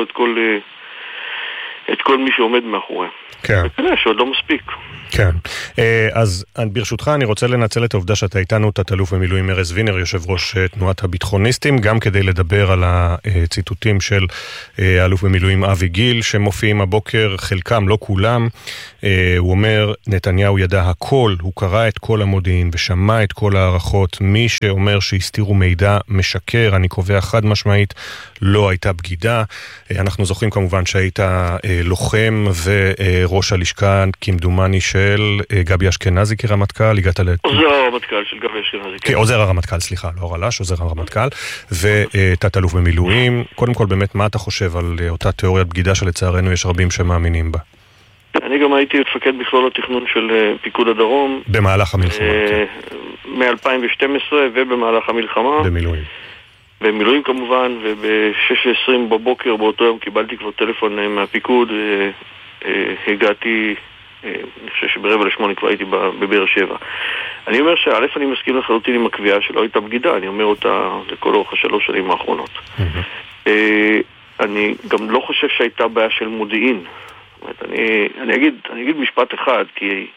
את כל מי שעומד מאחוריה. כן. וכנראה שעוד לא מספיק. כן. אז ברשותך אני רוצה לנצל את העובדה שאתה איתנו, תת-אלוף במילואים ארז וינר, יושב ראש תנועת הביטחוניסטים, גם כדי לדבר על הציטוטים של האלוף במילואים אבי גיל, שמופיעים הבוקר, חלקם, לא כולם. הוא אומר, נתניהו ידע הכל, הוא קרא את כל המודיעין ושמע את כל הערכות. מי שאומר שהסתירו מידע משקר, אני קובע חד משמעית, לא הייתה בגידה. אנחנו זוכרים כמובן שהיית לוחם וראש הלשכה כמדומני של גבי אשכנזי כרמטכ"ל, הגעת עוזר הרמטכ"ל של גבי אשכנזי. עוזר הרמטכ"ל, סליחה, לא רל"ש, עוזר הרמטכ"ל, ותת-אלוף במילואים. קודם כל, באמת, מה אתה חושב על אותה תיאוריית בגידה שלצערנו יש רבים שמאמינים בה? אני גם הייתי מפקד מכלול התכנון של פיקוד הדרום. במהלך המלחמה. מ-2012 ובמהלך המלחמה. במילואים. במילואים כמובן, וב-6:20 בבוקר באותו יום קיבלתי כבר טלפון מהפיקוד, הגעתי, אני חושב שב-7:45 כבר הייתי בבאר שבע. אני אומר שא' אני מסכים לחלוטין עם הקביעה שלא הייתה בגידה, אני אומר אותה לכל אורך 3 שנים האחרונות. אני גם לא חושב שהייתה בעיה של מודיעין. אני אגיד משפט אחד, כי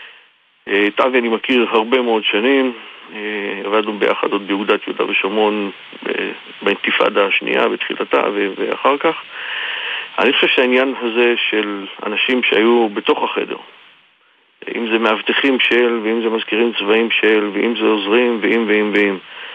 את אבי אני מכיר הרבה מאוד שנים, עבדנו ביחד עוד באוגדת יהודה ושומרון באינתיפאדה השנייה בתחילתה ואחר כך. אני חושב שהעניין הזה של אנשים שהיו בתוך החדר, אם זה מאבטחים של, ואם זה מזכירים צבאים של, ואם זה עוזרים, ואם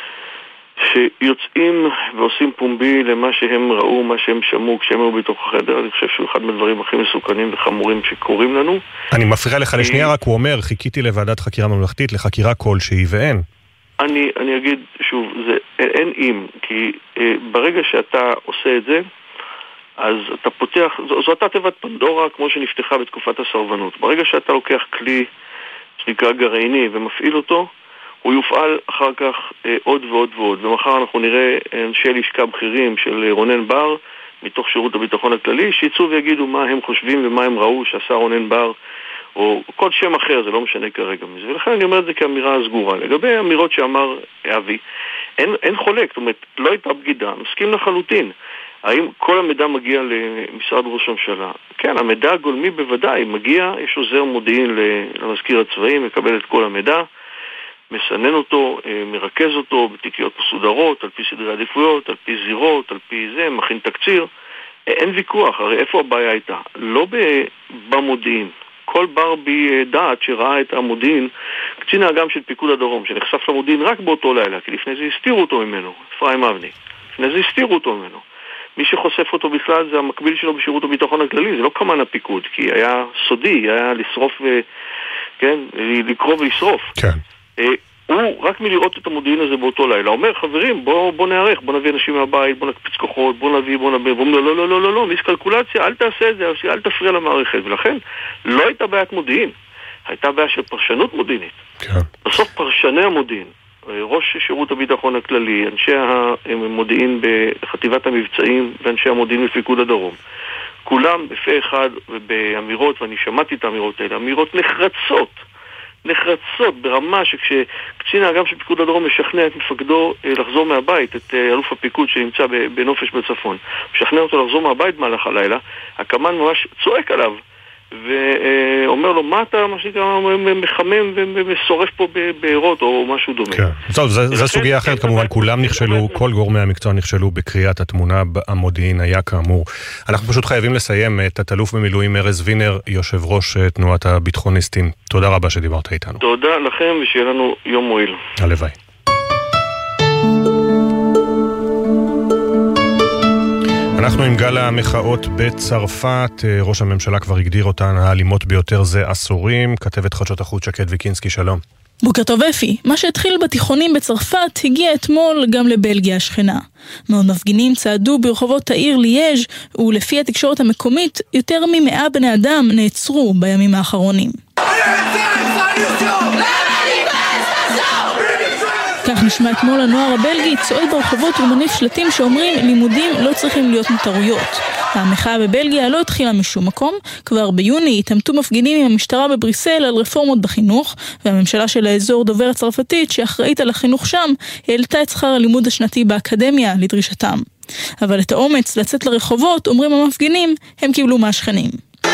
שיוצאים ועושים פומבי למה שהם ראו, מה שהם שמעו כשהם היו בתוך החדר. אני חושב שהוא אחד מהדברים הכי מסוכנים וחמורים שקורים לנו. אני מפריע לך לשנייה, רק הוא אומר, חיכיתי לוועדת חקירה ממלכתית, לחקירה כלשהי, ואין. אני אגיד שוב, אין אם, כי ברגע שאתה עושה את זה, אז אתה פותח, זו אותה תיבת פנדורה כמו שנפתחה בתקופת הסרבנות. ברגע שאתה לוקח כלי שנקרא גרעיני ומפעיל אותו, הוא יופעל אחר כך עוד ועוד ועוד. ומחר אנחנו נראה אנשי לשכה בכירים של רונן בר מתוך שירות הביטחון הכללי, שיצאו ויגידו מה הם חושבים ומה הם ראו שעשה רונן בר, או כל שם אחר, זה לא משנה כרגע מזה. ולכן אני אומר את זה כאמירה סגורה. לגבי האמירות שאמר אבי, אין חולק, זאת אומרת, לא הייתה בגידה, מסכים לחלוטין. האם כל המידע מגיע למשרד ראש הממשלה? כן, המידע הגולמי בוודאי מגיע, יש עוזר מודיעין למזכיר הצבאי, מקבל את כל המידע, מסנן אותו, מרכז אותו בתיקיות מסודרות, על פי סדרי עדיפויות, על פי זירות, על פי זה, מכין תקציר. אין ויכוח, הרי איפה הבעיה הייתה? לא במודיעין. כל בר בי דעת שראה את המודיעין, קצין האג"ם של פיקוד הדרום, שנחשף למודיעין רק באותו לילה, כי לפני זה הסתירו אותו ממנו, אפרים אבני. לפני זה הסתירו אותו ממנו. מי שחושף אותו בכלל זה המקביל שלו בשירות הביטחון הכללי, זה לא כמן הפיקוד, כי היה סודי, היה לשרוף, כן, לקרוא ולשרוף. כן. הוא רק מלראות את המודיעין הזה באותו לילה, אומר, חברים, בוא נערך, בוא נביא אנשים מהבית, בוא נקפיץ כוחות, בוא נביא, והוא אומר, לא, מיסקלקולציה, אל תעשה את זה, אל תפריע למערכת, ולכן לא הייתה בעיית מודיעין, הייתה בעיה של פרשנות מודיעינית. כן. בסוף פרשני המודיעין, ראש שירות הביטחון הכללי, אנשי המודיעין בחטיבת המבצעים ואנשי המודיעין בפיקוד הדרום, כולם בפה אחד ובאמירות, ואני שמעתי את האמירות האלה, אמירות נחרצות ברמה שכשקצין האג"ם של פיקוד הדרום משכנע את מפקדו לחזור מהבית, את אלוף הפיקוד שנמצא בנופש בצפון, משכנע אותו לחזור מהבית מהלך הלילה, הקמן ממש צועק עליו ואומר לו, מה אתה, מה שנקרא, מחמם ומסורף פה בעירות או משהו דומה. כן. טוב, זו סוגיה אחרת, כמובן, כולם נכשלו, כל גורמי המקצוע נכשלו בקריאת התמונה, המודיעין היה כאמור. אנחנו פשוט חייבים לסיים את תת-אלוף במילואים ארז וינר, יושב ראש תנועת הביטחוניסטים. תודה רבה שדיברת איתנו. תודה לכם ושיהיה לנו יום מועיל. הלוואי. אנחנו עם גל המחאות בצרפת, ראש הממשלה כבר הגדיר אותן האלימות ביותר זה עשורים, כתבת חדשות החוץ שקד ויקינסקי, שלום. בוקר טוב אפי, מה שהתחיל בתיכונים בצרפת הגיע אתמול גם לבלגיה השכנה. מאוד מפגינים צעדו ברחובות העיר ליאז' ולפי התקשורת המקומית יותר מ100 בני אדם נעצרו בימים האחרונים. כך נשמע אתמול הנוער הבלגי צועד ברחובות ומניף שלטים שאומרים לימודים לא צריכים להיות מטרויות. המחאה בבלגיה לא התחילה משום מקום. כבר ביוני התעמתו מפגינים עם המשטרה בבריסל על רפורמות בחינוך, והממשלה של האזור דובר הצרפתית שאחראית על החינוך שם העלתה את שכר הלימוד השנתי באקדמיה לדרישתם. אבל את האומץ לצאת לרחובות, אומרים המפגינים, הם קיבלו מהשכנים.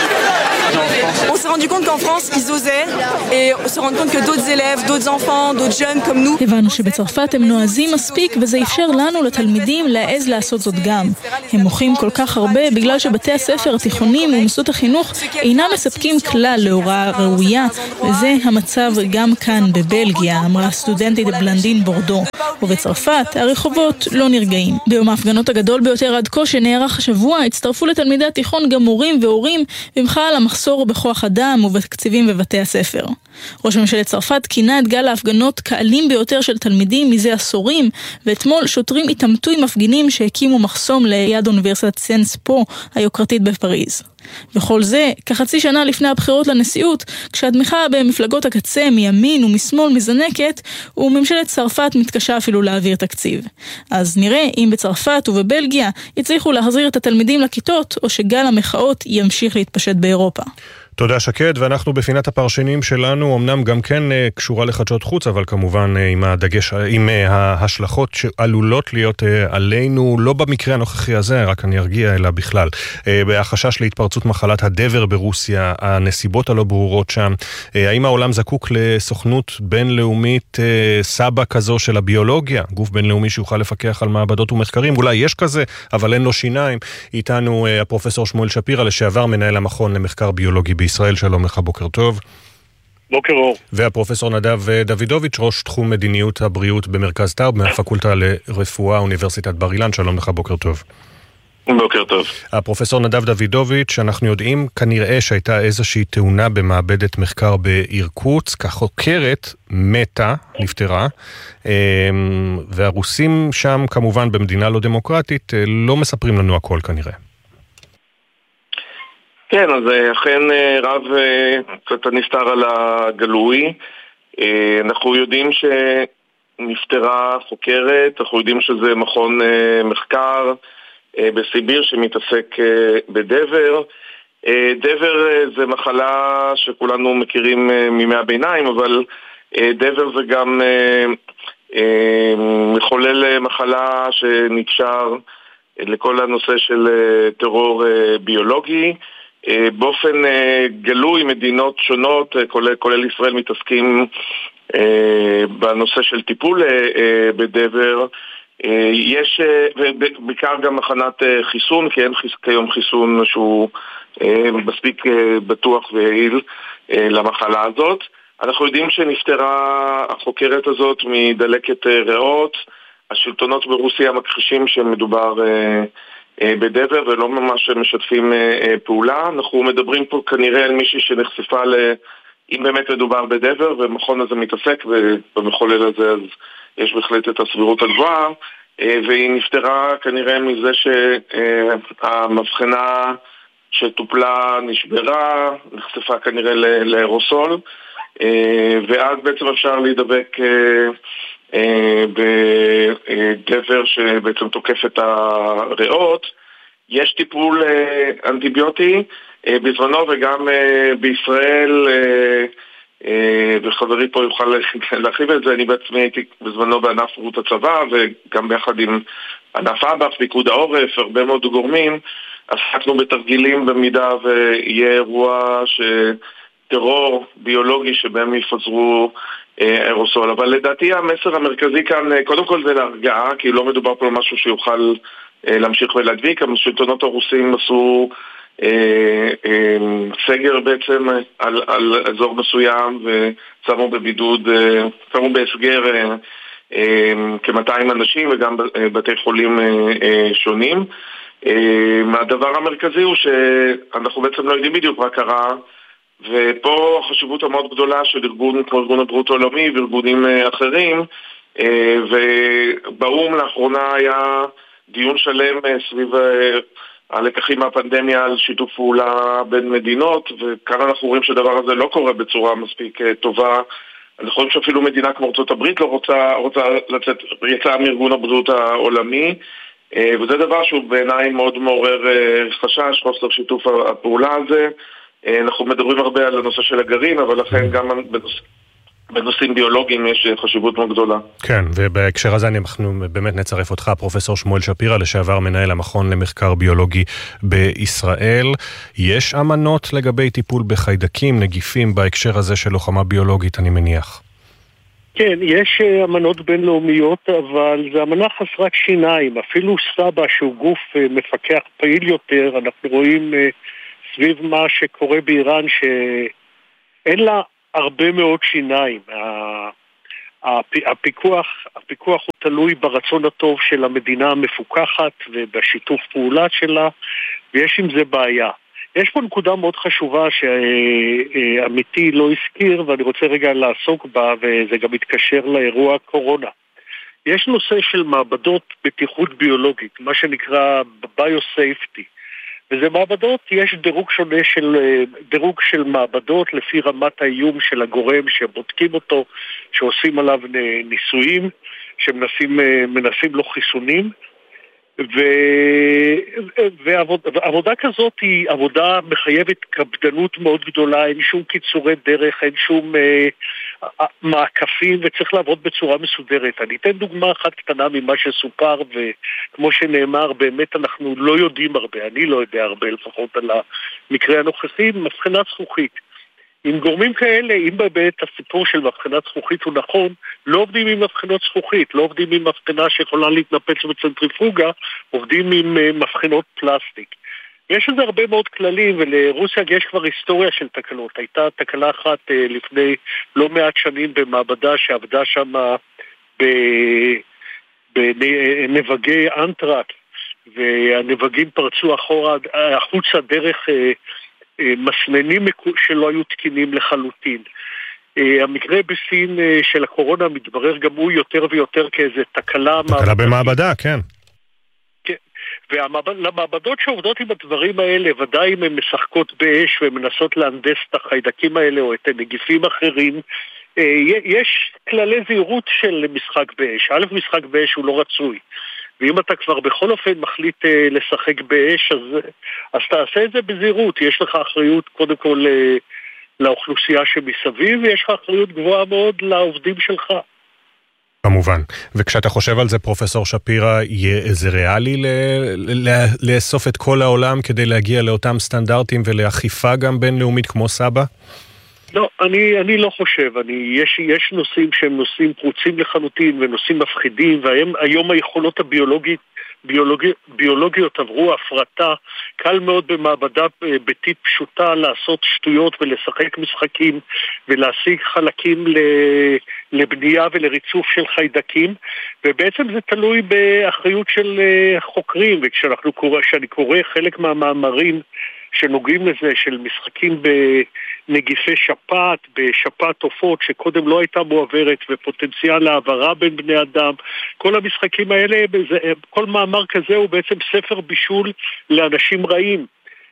On s'est rendu compte qu'en France, ils osaient et on se rend compte que d'autres élèves, d'autres enfants, d'autres jeunes comme nous. הבנו שבצרפת הם נועזים מספיק וזה אפשר לנו לתלמידים להעז לעשות זאת גם. הם מוחים כל כך הרבה בגלל שבתי הספר התיכונים ומוסדות החינוך אינם מספקים כלל להוראה ראויה, וזה המצב גם כאן בבלגיה, אמרה סטודנטית בלנדין בורדו. ובצרפת הרחובות לא נרגעים. ביום ההפגנות הגדול ביותר עד כה שנערך השבוע הצטרפו לתלמידי התיכון גם מורים והורים במחאה על המחסור בכוח אדם ובתקציבים בבתי הספר. ראש ממשלת צרפת כינה את גל ההפגנות כאלים ביותר של תלמידים מזה עשורים, ואתמול שוטרים התעמתו עם מפגינים שהקימו מחסום ליד אוניברסיטת סנס פו היוקרתית בפריז. וכל זה כחצי שנה לפני הבחירות לנשיאות, כשהתמיכה במפלגות הקצה מימין ומשמאל מזנקת, וממשלת צרפת מתקשה אפילו להעביר תקציב. אז נראה אם בצרפת ובבלגיה יצליחו להחזיר את התלמידים לכיתות, או שגל המחאות ימשיך להתפשט באירופה. תודה שקד, ואנחנו בפינת הפרשנים שלנו, אמנם גם כן קשורה לחדשות חוץ, אבל כמובן עם הדגש, עם ההשלכות שעלולות להיות עלינו, לא במקרה הנוכחי הזה, רק אני ארגיע אלא בכלל. החשש להתפרצות מחלת הדבר ברוסיה, הנסיבות הלא ברורות שם, האם העולם זקוק לסוכנות בינלאומית סבא כזו של הביולוגיה, גוף בינלאומי שיוכל לפקח על מעבדות ומחקרים, אולי יש כזה, אבל אין לו שיניים. איתנו הפרופסור שמואל שפירא, לשעבר מנהל המכון למחקר ביולוגי בישראל, שלום לך, בוקר טוב. בוקר אור. והפרופסור נדב דוידוביץ', ראש תחום מדיניות הבריאות במרכז טאוב, מהפקולטה לרפואה, אוניברסיטת בר אילן, שלום לך, בוקר טוב. בוקר טוב. הפרופסור נדב דוידוביץ', אנחנו יודעים כנראה שהייתה איזושהי תאונה במעבדת מחקר באירקוטסק, החוקרת מתה, נפטרה, והרוסים שם כמובן במדינה לא דמוקרטית לא מספרים לנו הכל כנראה. כן, אז אכן רב קצת נסתר על הגלוי. אנחנו יודעים שנפטרה חוקרת, אנחנו יודעים שזה מכון מחקר בסיביר שמתעסק בדבר. דבר זה מחלה שכולנו מכירים מימי הביניים, אבל דבר זה גם מחולל מחלה שנקשר לכל הנושא של טרור ביולוגי. באופן גלוי מדינות שונות, כולל ישראל, מתעסקים בנושא של טיפול בדבר. יש בעיקר גם הכנת חיסון, כי אין כיום חיסון שהוא מספיק בטוח ויעיל למחלה הזאת. אנחנו יודעים שנפטרה החוקרת הזאת מדלקת ריאות. השלטונות ברוסיה מכחישים שמדובר בדבר ולא ממש משתפים פעולה. אנחנו מדברים פה כנראה על מישהי שנחשפה אם באמת מדובר בדבר, ומכון הזה מתעסק, ובמחולל הזה אז יש בהחלט את הסבירות הגבוהה, והיא נפטרה כנראה מזה שהמבחנה שטופלה נשברה, נחשפה כנראה לאירוסול, ואז בעצם אפשר להידבק בדבר שבעצם תוקף את הריאות. יש טיפול אנטיביוטי בזמנו, וגם בישראל, וחברי פה יוכל להרחיב את זה, אני בעצמי הייתי בזמנו בענף שירות הצבא, וגם ביחד עם ענף אב"כ, פיקוד העורף, הרבה מאוד גורמים, עסקנו בתרגילים במידה ויהיה אירוע טרור ביולוגי שבהם יפזרו אירוסול. אבל לדעתי המסר המרכזי כאן, קודם כל זה להרגעה, כי לא מדובר פה על משהו שיוכל להמשיך ולהדביק. השלטונות הרוסים עשו סגר בעצם על אזור מסוים, ושמו בבידוד, שמו בהסגר כ-200 אנשים, וגם בתי חולים שונים. הדבר המרכזי הוא שאנחנו בעצם לא יודעים בדיוק מה קרה, ופה החשיבות המאוד גדולה של ארגון כמו ארגון הבריאות העולמי וארגונים אחרים, ובאום לאחרונה היה דיון שלם סביב הלקחים מהפנדמיה על שיתוף פעולה בין מדינות, וכאן אנחנו רואים שדבר הזה לא קורה בצורה מספיק טובה אנחנו חושבים שאפילו מדינה כמו ארצות הברית לא רוצה לצאת, יצאה מארגון הבריאות העולמי, וזה דבר שהוא בעיניי מאוד מעורר חשש, חוסר שיתוף הפעולה הזה. אנחנו מדברים הרבה על הנושא של הגרעין, אבל לכן גם בנושאים ביולוגיים יש חשיבות מאוד גדולה. כן, ובהקשר הזה אנחנו באמת נצרף אותך, פרופסור שמואל שפירא, לשעבר מנהל המכון למחקר ביולוגי בישראל. יש אמנות לגבי טיפול בחיידקים, נגיפים, בהקשר הזה של לוחמה ביולוגית, אני מניח? כן, יש אמנות בינלאומיות, אבל זה אמנה חסרת שיניים. אפילו סבא, שהוא גוף מפקח פעיל יותר, אנחנו רואים סביב מה שקורה באיראן, שאין לה הרבה מאוד שיניים. הפיקוח הוא תלוי ברצון הטוב של המדינה המפוקחת ובשיתוף פעולה שלה, ויש עם זה בעיה. יש פה נקודה מאוד חשובה שעמיתי לא הזכיר, ואני רוצה רגע לעסוק בה, וזה גם מתקשר לאירוע הקורונה. יש נושא של מעבדות בטיחות ביולוגית, מה שנקרא ביו-סייפטי. וזה מעבדות, יש דירוג של מעבדות לפי רמת האיום של הגורם שבודקים אותו, שעושים עליו ניסויים, שמנסים לו חיסונים, ועבודה כזאת היא עבודה מחייבת קפדנות מאוד גדולה, אין שום קיצורי דרך, אין שום מעקפים, וצריך לעבוד בצורה מסודרת. אני אתן דוגמה אחת קטנה ממה שסופר, וכמו שנאמר, באמת אנחנו לא יודעים הרבה, אני לא יודע הרבה לפחות על המקרה הנוכחי, מבחנת זכוכית. עם גורמים כאלה, אם באמת הסיפור של מבחנת זכוכית הוא נכון, לא עובדים עם מבחנות זכוכית, לא עובדים עם מבחנה שיכולה להתנפץ בצנטריפוגה, עובדים עם מבחנות פלסטיק. יש לזה הרבה מאוד כללים, ולרוסיה יש כבר היסטוריה של תקלות. הייתה תקלה אחת לפני לא מעט שנים במעבדה שעבדה שם בנבגי אנטרק, והנבגים פרצו החוצה דרך מסננים שלא היו תקינים לחלוטין. המקרה בסין של הקורונה מתברר גם הוא יותר ויותר כאיזה תקלה במעבדה, כן. ולמעבדות שעובדות עם הדברים האלה, ודאי אם הן משחקות באש ומנסות להנדס את החיידקים האלה או את הנגיפים אחרים, יש כללי זהירות של משחק באש. א', משחק באש הוא לא רצוי. ואם אתה כבר בכל אופן מחליט לשחק באש, אז תעשה את זה בזהירות. יש לך אחריות קודם כל לאוכלוסייה שמסביב, ויש לך אחריות גבוהה מאוד לעובדים שלך. כמובן. וכשאתה חושב על זה, פרופסור שפירא, זה ריאלי לאסוף את כל העולם כדי להגיע לאותם סטנדרטים ולאכיפה גם בינלאומית כמו סבא? לא, אני לא חושב. יש נושאים שהם נושאים פרוצים לחלוטין ונושאים מפחידים, והיום היכולות ביולוגיות עברו הפרטה. קל מאוד במעבדה ביתית פשוטה לעשות שטויות ולשחק משחקים ולהשיג חלקים לבנייה ולריצוף של חיידקים, ובעצם זה תלוי באחריות של חוקרים. וכשאני קורא חלק מהמאמרים שנוגעים לזה, של משחקים בנגיפי שפעת, בשפעת עופות שקודם לא הייתה מועברת, ופוטנציאל להעברה בין בני אדם, כל המשחקים האלה, כל מאמר כזה הוא בעצם ספר בישול לאנשים רעים.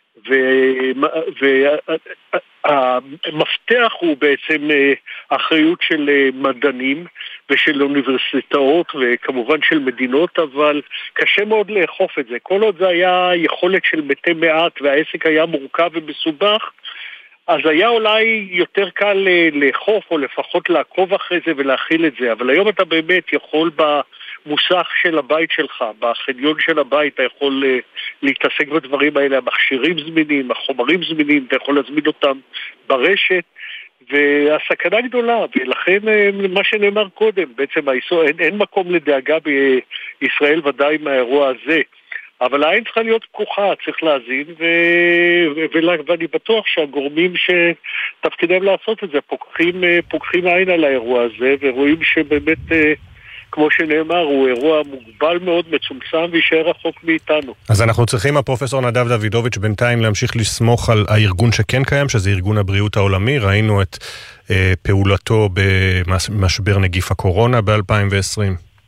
והמפתח הוא בעצם אחריות של מדענים ושל אוניברסיטאות וכמובן של מדינות, אבל קשה מאוד לאכוף את זה. כל עוד זה היה יכולת של מתי מעט והעסק היה מורכב ומסובך, אז היה אולי יותר קל לאכוף או לפחות לעקוב אחרי זה ולהכיל את זה. אבל היום אתה באמת יכול במוסך של הבית שלך, בחניון של הבית, אתה יכול להתעסק בדברים האלה, המכשירים זמינים, החומרים זמינים, אתה יכול להזמין אותם ברשת, והסכנה גדולה, ולכן מה שנאמר קודם, בעצם אין מקום לדאגה בישראל ודאי מהאירוע הזה, אבל העין צריכה להיות פקוחה, צריך להזין, ואני בטוח שהגורמים שתפקידם לעשות את זה פוקחים עין על האירוע הזה, ורואים שבאמת, כמו שנאמר, הוא אירוע מוגבל מאוד, מצומצם, וישאר רחוק מאיתנו. אז אנחנו צריכים, הפרופסור נדב דוידוביץ', בינתיים להמשיך לסמוך על הארגון שכן קיים, שזה ארגון הבריאות העולמי. ראינו את פעולתו במשבר נגיף הקורונה ב-2020.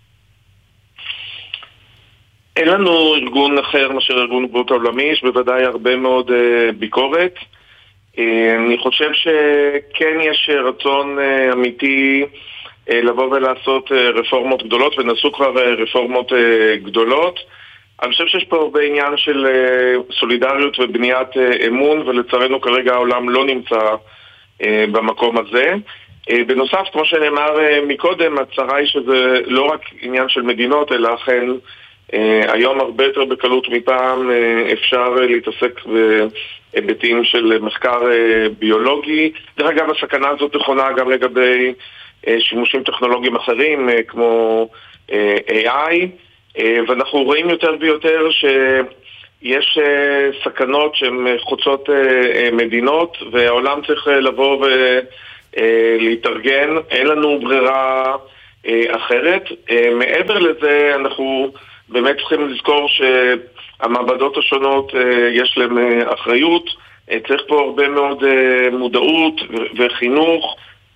אין לנו ארגון אחר מאשר ארגון הבריאות העולמי, יש בוודאי הרבה מאוד ביקורת. אני חושב שכן יש רצון אמיתי לבוא ולעשות רפורמות גדולות, ונעשו כבר רפורמות גדולות. אני חושב שיש פה הרבה עניין של סולידריות ובניית אמון, ולצערנו כרגע העולם לא נמצא במקום הזה. בנוסף, כמו שנאמר מקודם, הצרה היא שזה לא רק עניין של מדינות, אלא אכן היום הרבה יותר בקלות מפעם אפשר להתעסק בהיבטים של מחקר ביולוגי. דרך אגב, הסכנה הזאת נכונה גם לגבי שימושים טכנולוגיים אחרים כמו AI, ואנחנו רואים יותר ויותר שיש סכנות שהן חוצות מדינות, והעולם צריך לבוא ולהתארגן. אין לנו ברירה אחרת. מעבר לזה, אנחנו באמת צריכים לזכור שהמעבדות השונות יש להם אחריות. צריך פה הרבה מאוד מודעות וחינוך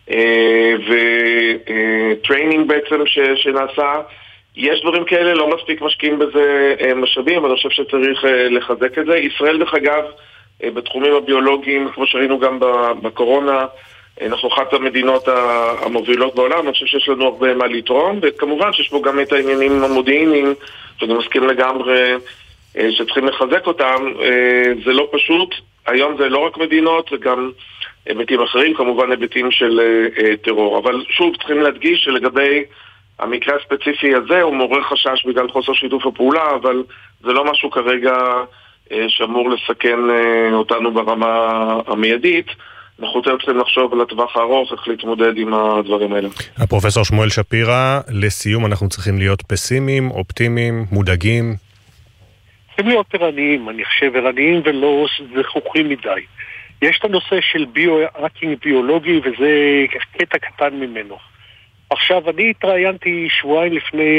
וטריינינג בעצם שנעשה. יש דברים כאלה, לא מספיק משקיעים בזה משאבים, אבל אני חושב שצריך לחזק את זה. ישראל דרך אגב, בתחומים הביולוגיים, כמו שראינו גם בקורונה, אנחנו אחת המדינות המובילות בעולם. אני חושב שיש לנו הרבה מה לתרום, וכמובן שיש פה גם את העניינים המודיעיניים, שאני מסכים לגמרי שצריכים לחזק אותם. זה לא פשוט, היום זה לא רק מדינות, זה גם היבטים אחרים, כמובן היבטים של טרור. אבל שוב, צריכים להדגיש שלגבי המקרה הספציפי הזה הוא מעורר חשש בגלל חוסר שיתוף הפעולה, אבל זה לא משהו כרגע שאמור לסכן אותנו ברמה המיידית. אנחנו צריכים לחשוב על הטווח הארוך, איך להתמודד עם הדברים האלה. הפרופסור שמואל שפירא, לסיום אנחנו צריכים להיות פסימיים, אופטימיים, מודאגים? צריכים להיות ערניים, אני חושב, ערניים ולא זכוכים מדי. יש את הנושא של ביו-האקינג ביולוגי, וזה קטע קטן ממנו. עכשיו, אני התראיינתי שבועיים לפני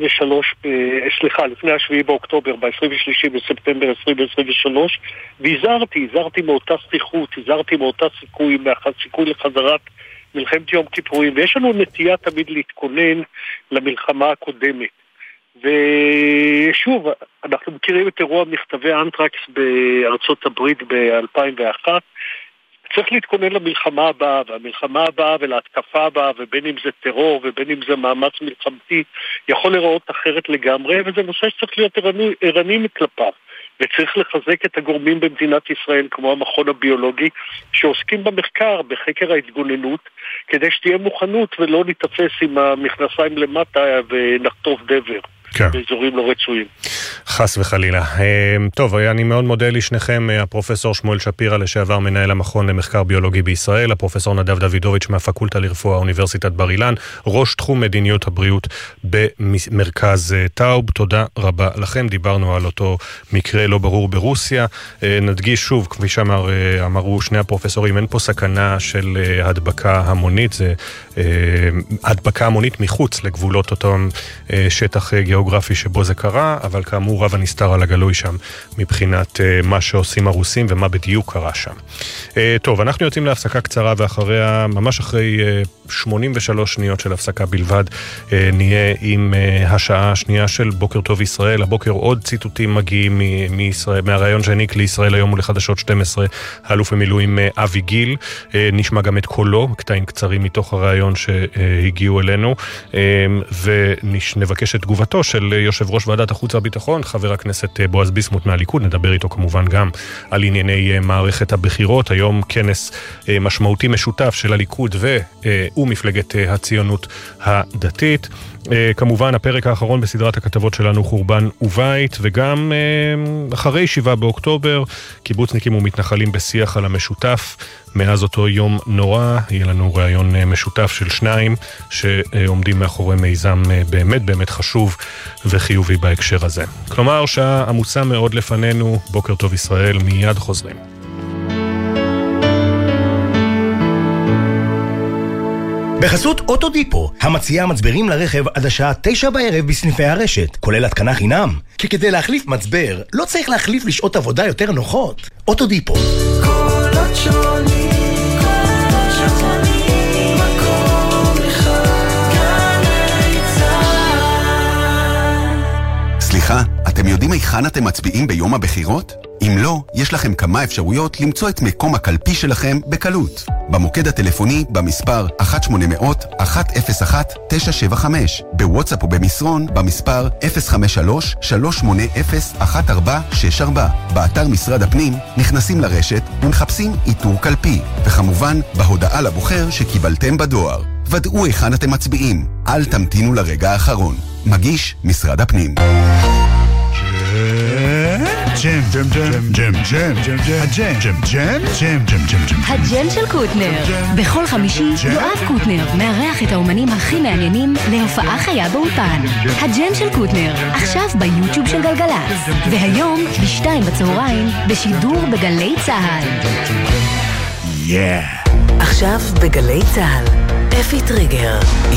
לפני ה7 באוקטובר, ב-23 בספטמבר 2023, והזהרתי מאותה שליחות, הזהרתי מאותה סיכוי לחזרת מלחמת יום כיפורים, ויש לנו נטייה תמיד להתכונן למלחמה הקודמת. ושוב, אנחנו מכירים את אירוע מכתבי אנטרקס בארצות הברית ב-2001, צריך להתכונן למלחמה הבאה, והמלחמה הבאה ולהתקפה הבאה, ובין אם זה טרור ובין אם זה מאמץ מלחמתי, יכול לראות אחרת לגמרי, וזה נושא שצריך להיות ערני כלפיו. וצריך לחזק את הגורמים במדינת ישראל, כמו המכון הביולוגי, שעוסקים במחקר, בחקר ההתגוננות, כדי שתהיה מוכנות ולא נתפס עם המכנסיים למטה ונחטוף דבר. כן. באזורים לא רצויים. חס וחלילה. טוב, אני מאוד מודה לשניכם, הפרופסור שמואל שפירא, לשעבר מנהל המכון למחקר ביולוגי בישראל, הפרופסור נדב דוידוביץ' מהפקולטה לרפואה אוניברסיטת בר אילן, ראש תחום מדיניות הבריאות במרכז טאוב. תודה רבה לכם. דיברנו על אותו מקרה לא ברור ברוסיה. נדגיש שוב, כפי שאמרו שני הפרופסורים, אין פה סכנה של הדבקה המונית, זה הדבקה המונית מחוץ לגבולות אותם שטח גיאוגרפי שבו זה קרה, אבל כאמור רב הנסתר על הגלוי שם מבחינת מה שעושים הרוסים ומה בדיוק קרה שם. טוב, אנחנו יוצאים להפסקה קצרה, ואחריה, ממש אחרי 83 שניות של הפסקה בלבד, נהיה עם השעה השנייה של בוקר טוב ישראל. הבוקר עוד ציטוטים מגיעים מישראל, מהרעיון שהעניק לישראל היום ולחדשות 12 האלוף במילואים אבי גיל. נשמע גם את קולו, קטעים קצרים מתוך הרעיון שהגיעו אלינו, ונבקש את תגובתו של יושב ראש ועדת החוץ והביטחון, חבר הכנסת בועז ביסמוט מהליכוד. נדבר איתו כמובן גם על ענייני מערכת הבחירות. היום כנס משמעותי משותף של הליכוד ומפלגת הציונות הדתית. כמובן הפרק האחרון בסדרת הכתבות שלנו חורבן ובית, וגם אחרי 7 באוקטובר קיבוצניקים ומתנחלים בשיח על המשותף. מאז אותו יום נורא יהיה לנו רעיון משותף של שניים שעומדים מאחורי מיזם באמת באמת חשוב וחיובי בהקשר הזה. כלומר שעה עמוסה מאוד לפנינו. בוקר טוב ישראל, מיד חוזרים. בחסות אוטודיפו, המציעה מצברים לרכב עד השעה 9 בערב בסניפי הרשת, כולל התקנה חינם. כי כדי להחליף מצבר, לא צריך להחליף לשעות עבודה יותר נוחות. אוטודיפו. קולות שונים, מקום אחד, גלי צהל. סליחה, אתם יודעים היכן אתם מצביעים ביום הבחירות? אם לא, יש לכם כמה אפשרויות למצוא את מקום הקלפי שלכם בקלות. במוקד הטלפוני במספר 1-800-101-975, בוואטסאפ או במסרון במספר 053-380-1464. באתר משרד הפנים נכנסים לרשת ומחפשים איתור קלפי, וכמובן בהודעה לבוחר שקיבלתם בדואר. ודאו היכן אתם מצביעים, אל תמתינו לרגע האחרון. מגיש משרד הפנים. הג'ם של קוטנר. בכל חמישי יואב קוטנר מארח את האומנים הכי מעניינים להופעה חיה באולפן. הג'ם של קוטנר, עכשיו ביוטיוב של גלגלצ, והיום ב-2 בצהריים בשידור בגלי צהל. עכשיו בגלי צהל, אפי טריגר.